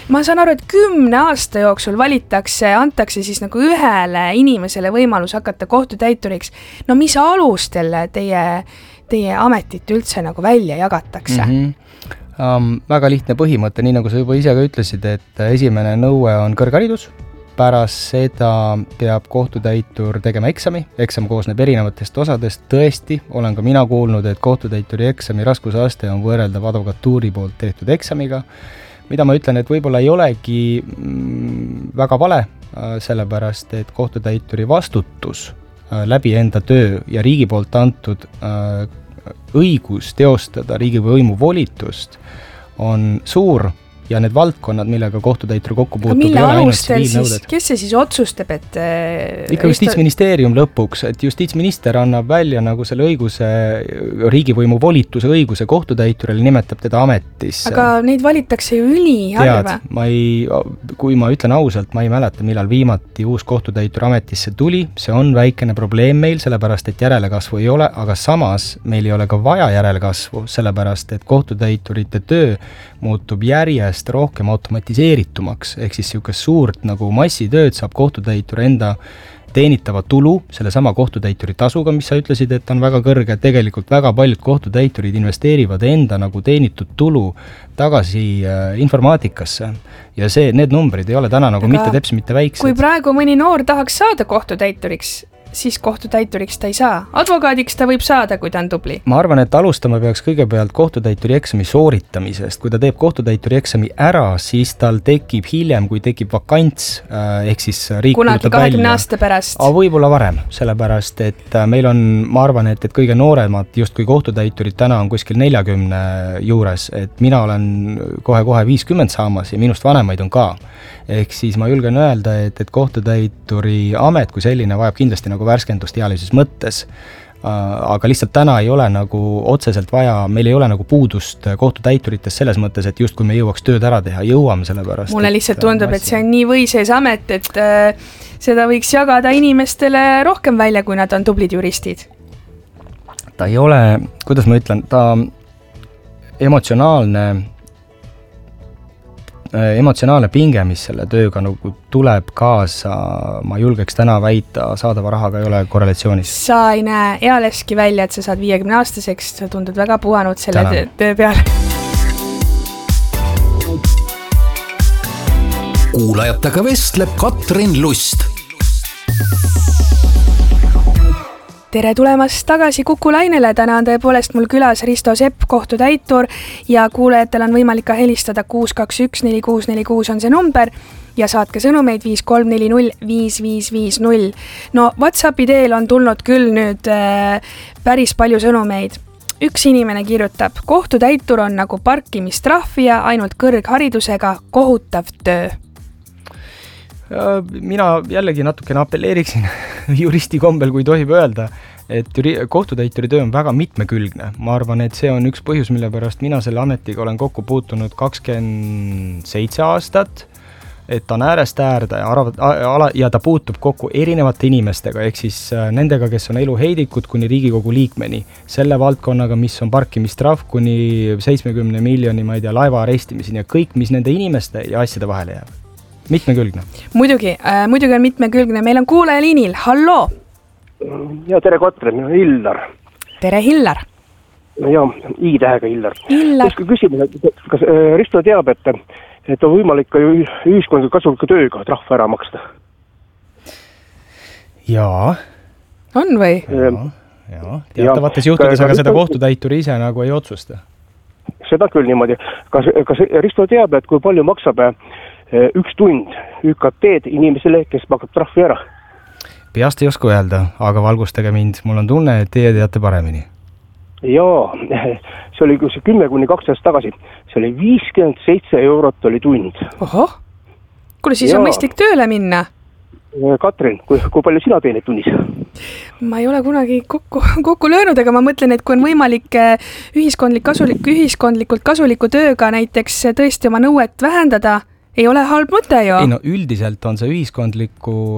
ma saan aru, et kümne aasta jooksul valitakse, antakse siis nagu ühele inimesele võimalus hakata kohtutäituriks. No mis alustel teie, teie ametit üldse nagu välja jagatakse? Mm-hmm. Um, väga lihtne põhimõte, nii nagu sa juba ise ka ütlesid, et esimene nõue on kõrgharidus. Pärast seda peab kohtutäitur tegema eksami, eksam koosneb erinevatest osadest, tõesti, olen ka mina kuulnud, et kohtutäituri eksami raskusaste on võrreldav advokatuuri poolt tehtud eksamiga, mida ma ütlen, et võib-olla ei olegi väga vale, sellepärast, et kohtutäituri vastutus läbi enda töö ja riigi poolt antud õigus teostada riigivõimu volitust on suur, ja need valdkonnad, millega kohtutäitur kokku puutub, mille alustel siis, kes see siis otsustab, et ikka justiitsministeerium lõpuks, et justiitsminister annab välja nagu selle õiguse, riigivõimu volituse õiguse kohtutäiturile, nimetab teda ametisse. Aga neid valitakse ju üliharva. Tead, ma ei, kui ma ütlen ausalt, ma ei mäleta, millal viimati uus kohtutäitur ametisse tuli, see on väikene probleem meil, sellepärast, et järelekasvu ei ole, aga samas meil ei ole ka vaja järelekasvu, sellepärast, et kohtutäiturite töö muutub järjest rohkem automatiseeritumaks, ehk siis niisugust suurt nagu massitööd saab kohtutäitur enda teenitava tulu, selle sama kohtutäituri tasuga, mis sa ütlesid, et on väga kõrge, tegelikult väga paljud kohtutäiturid investeerivad enda nagu teenitud tulu tagasi äh, informaatikasse ja see, need numbrid ei ole täna nagu Aga mitte teps, mitte väiksed. Kui praegu mõni noor tahaks saada kohtutäituriks, siis kohtutäituriks ta ei saa. Advokaadiks ta võib saada, kui ta on tubli. Ma arvan, et alustama peaks kõigepealt kohtutäituri eksami sooritamisest. Kui ta teeb kohtutäituri eksami ära, siis tal tekib hiljem, kui tekib vakants, ehk siis riik kunagi kahekümne aasta pärast. Võib-olla varem, sellepärast, et meil on, ma arvan, et, et kõige nooremad just kui kohtutäiturid täna on kuskil neljakümne juures, et mina olen kohe-kohe viiskümmend saamas ja minust vanemaid on ka. Ehk siis ma julgen öelda, et, et kohtutäituri amet kui selline vajab kindlasti nagu värskendust ealises mõttes, aga lihtsalt täna ei ole nagu otseselt vaja, meil ei ole nagu puudust kohtutäituritest selles mõttes, et just kui me jõuaks tööd ära teha, jõuame selle pärast. Mulle lihtsalt tundub, et see on nii võiseis amet, et äh, seda võiks jagada inimestele rohkem välja, kui nad on tublid juristid. Ta ei ole, kuidas ma ütlen, ta emotsionaalne emotsionaalne pinge, mis selle tööga nagu tuleb kaasa, ma julgeks täna väita, saadava rahaga ei ole korrelatsioonis. Sa ei näe ealeski välja, et sa saad viiekümne aastaseks, sa tundud väga puhanud selle töö, töö peale. Kuulajatega vestleb Katrin Lust. Tere tulemast tagasi Kuku lainele, täna on tõepoolest mul külas Risto Sepp, kohtutäitur ja kuulajatel on võimalik ka helistada kuus kaks üks neli kuus neli kuus on see number ja saatke sõnumeid viis kolm neli null viis viis viis null. No WhatsAppi teel on tulnud küll nüüd äh, päris palju sõnumeid. Üks inimene kirjutab, kohtutäitur on nagu parkimistrahvija ainult kõrgharidusega, kohutav töö. Mina jällegi natukene apelleeriksin juristi kombel, kui tohib öelda, et kohtutäituri töö on väga mitmekülgne. Ma arvan, et see on üks põhjus, mille pärast mina selle ametiga olen kokku puutunud kakskümmend seitse aastat, et ta on äärest äärde ja, ja ta puutub kokku erinevate inimestega, ehk siis nendega, kes on eluheidikud kuni Riigikogu liikmeni, selle valdkonnaga, mis on parkimistrahv kuni seitsmekümne miljoni, ma ei tea, laeva arestimiseni ja kõik, mis nende inimeste ja asjade vahele jääb. Mitmekülgne. Muidugi, äh, muidugi on mitmekülgne. Meil on kuulaja liinil. Halloo! Ja tere Katrin, Hillar. Tere Hillar. Ja, I-tähega Hillar. Hillar. Küsimus, kas Risto teab, et, et on võimalik ka ühiskondliku kasuliku tööga trahv ära maksta? Jaa. On või? Jaa, jaa. Teatavates juhtudes, aga seda kohtutäituri ise nagu ei otsusta. Seda küll niimoodi. Kas, kas Risto teab, et kui palju maksab üks tund Ü K T-d inimesele, kes maksab trahvi ära? Peast ei oska öelda, aga valgustage mind. Mul on tunne, et teie teate paremini. Jaa, see oli kümme kuni kaks aastat tagasi. See oli viiskümmend seitse eurot oli tund. Ohoh, kuule siis on mõistlik tööle minna. Katrin, kui, kui palju sina teenid tunnis? Ma ei ole kunagi kokku, kokku löönud, aga ma mõtlen, et kui on võimalik ühiskondlik kasulik, ühiskondlikult kasuliku tööga näiteks tõesti oma nõuet vähendada, ei ole halb mõte ju. Ei no üldiselt on see ühiskondliku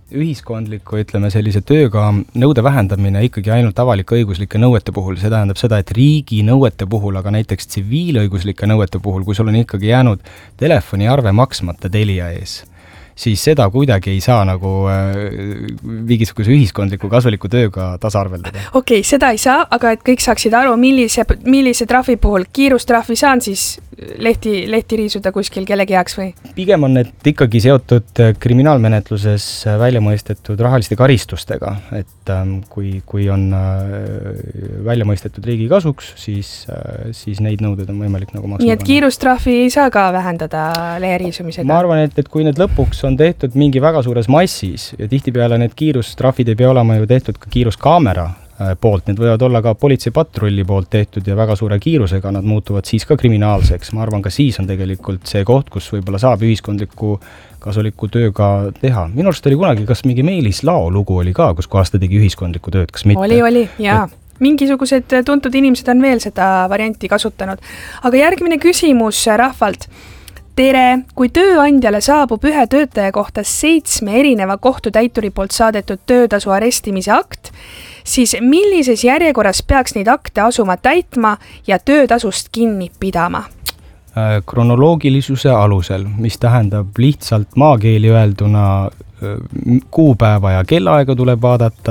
ühiskondliku, ütleme sellise tööga nõude vähendamine ikkagi ainult avalik-õiguslike nõuete puhul, see tähendab seda, et riigi nõuete puhul, aga näiteks tsiviilõiguslike nõuete puhul, kui sul on ikkagi jäänud telefoniarve maksmata Telia ees, siis seda kuidagi ei saa nagu äh, mingisuguse ühiskondliku kasuliku tööga tasarveldada. Okei, okay, seda ei saa, aga et kõik saaksid aru, millise, millise trahvi puhul kiirustrahvi saan siis lehti, lehti riisuda kuskil kellegi heaks või? Pigem on need ikkagi seotud kriminaalmenetluses välja mõistetud rahaliste karistustega, et ähm, kui, kui on äh, välja mõistetud riigi kasuks, siis, äh, siis neid nõuded on võimalik nagu maksma. Nii et kiirustrahvi ei saa ka vähendada lehe riisumisega? Ma arvan, et, et kui need lõpuks on tehtud mingi väga suures massis ja tihtipeale need kiirustrahvid ei pea olema ju tehtud ka kiiruskaamera poolt, need võivad olla ka politseipatrulli poolt tehtud ja väga suure kiirusega nad muutuvad siis ka kriminaalseks. Ma arvan, ka siis on tegelikult see koht, kus võib-olla saab ühiskondliku kasuliku tööga teha. Minu arust oli kunagi, kas mingi Meelis Lao lugu oli ka, kus kohas ta tegi ühiskondlikku tööd, kas mitte? Oli, oli, jaa. Et mingisugused tuntud inimesed on veel seda varianti kasutanud. Aga järgmine küsimus rahvalt. Tere, kui tööandjale saabub ühe töötaja kohta seitsme erineva kohtutäituri poolt saadetud töötasu arestimise akt, siis millises järjekorras peaks neid akte asuma täitma ja töötasust kinni pidama? Kronoloogilisuse alusel, mis tähendab lihtsalt maakeeli öelduna kuupäeva ja kellaaega tuleb vaadata,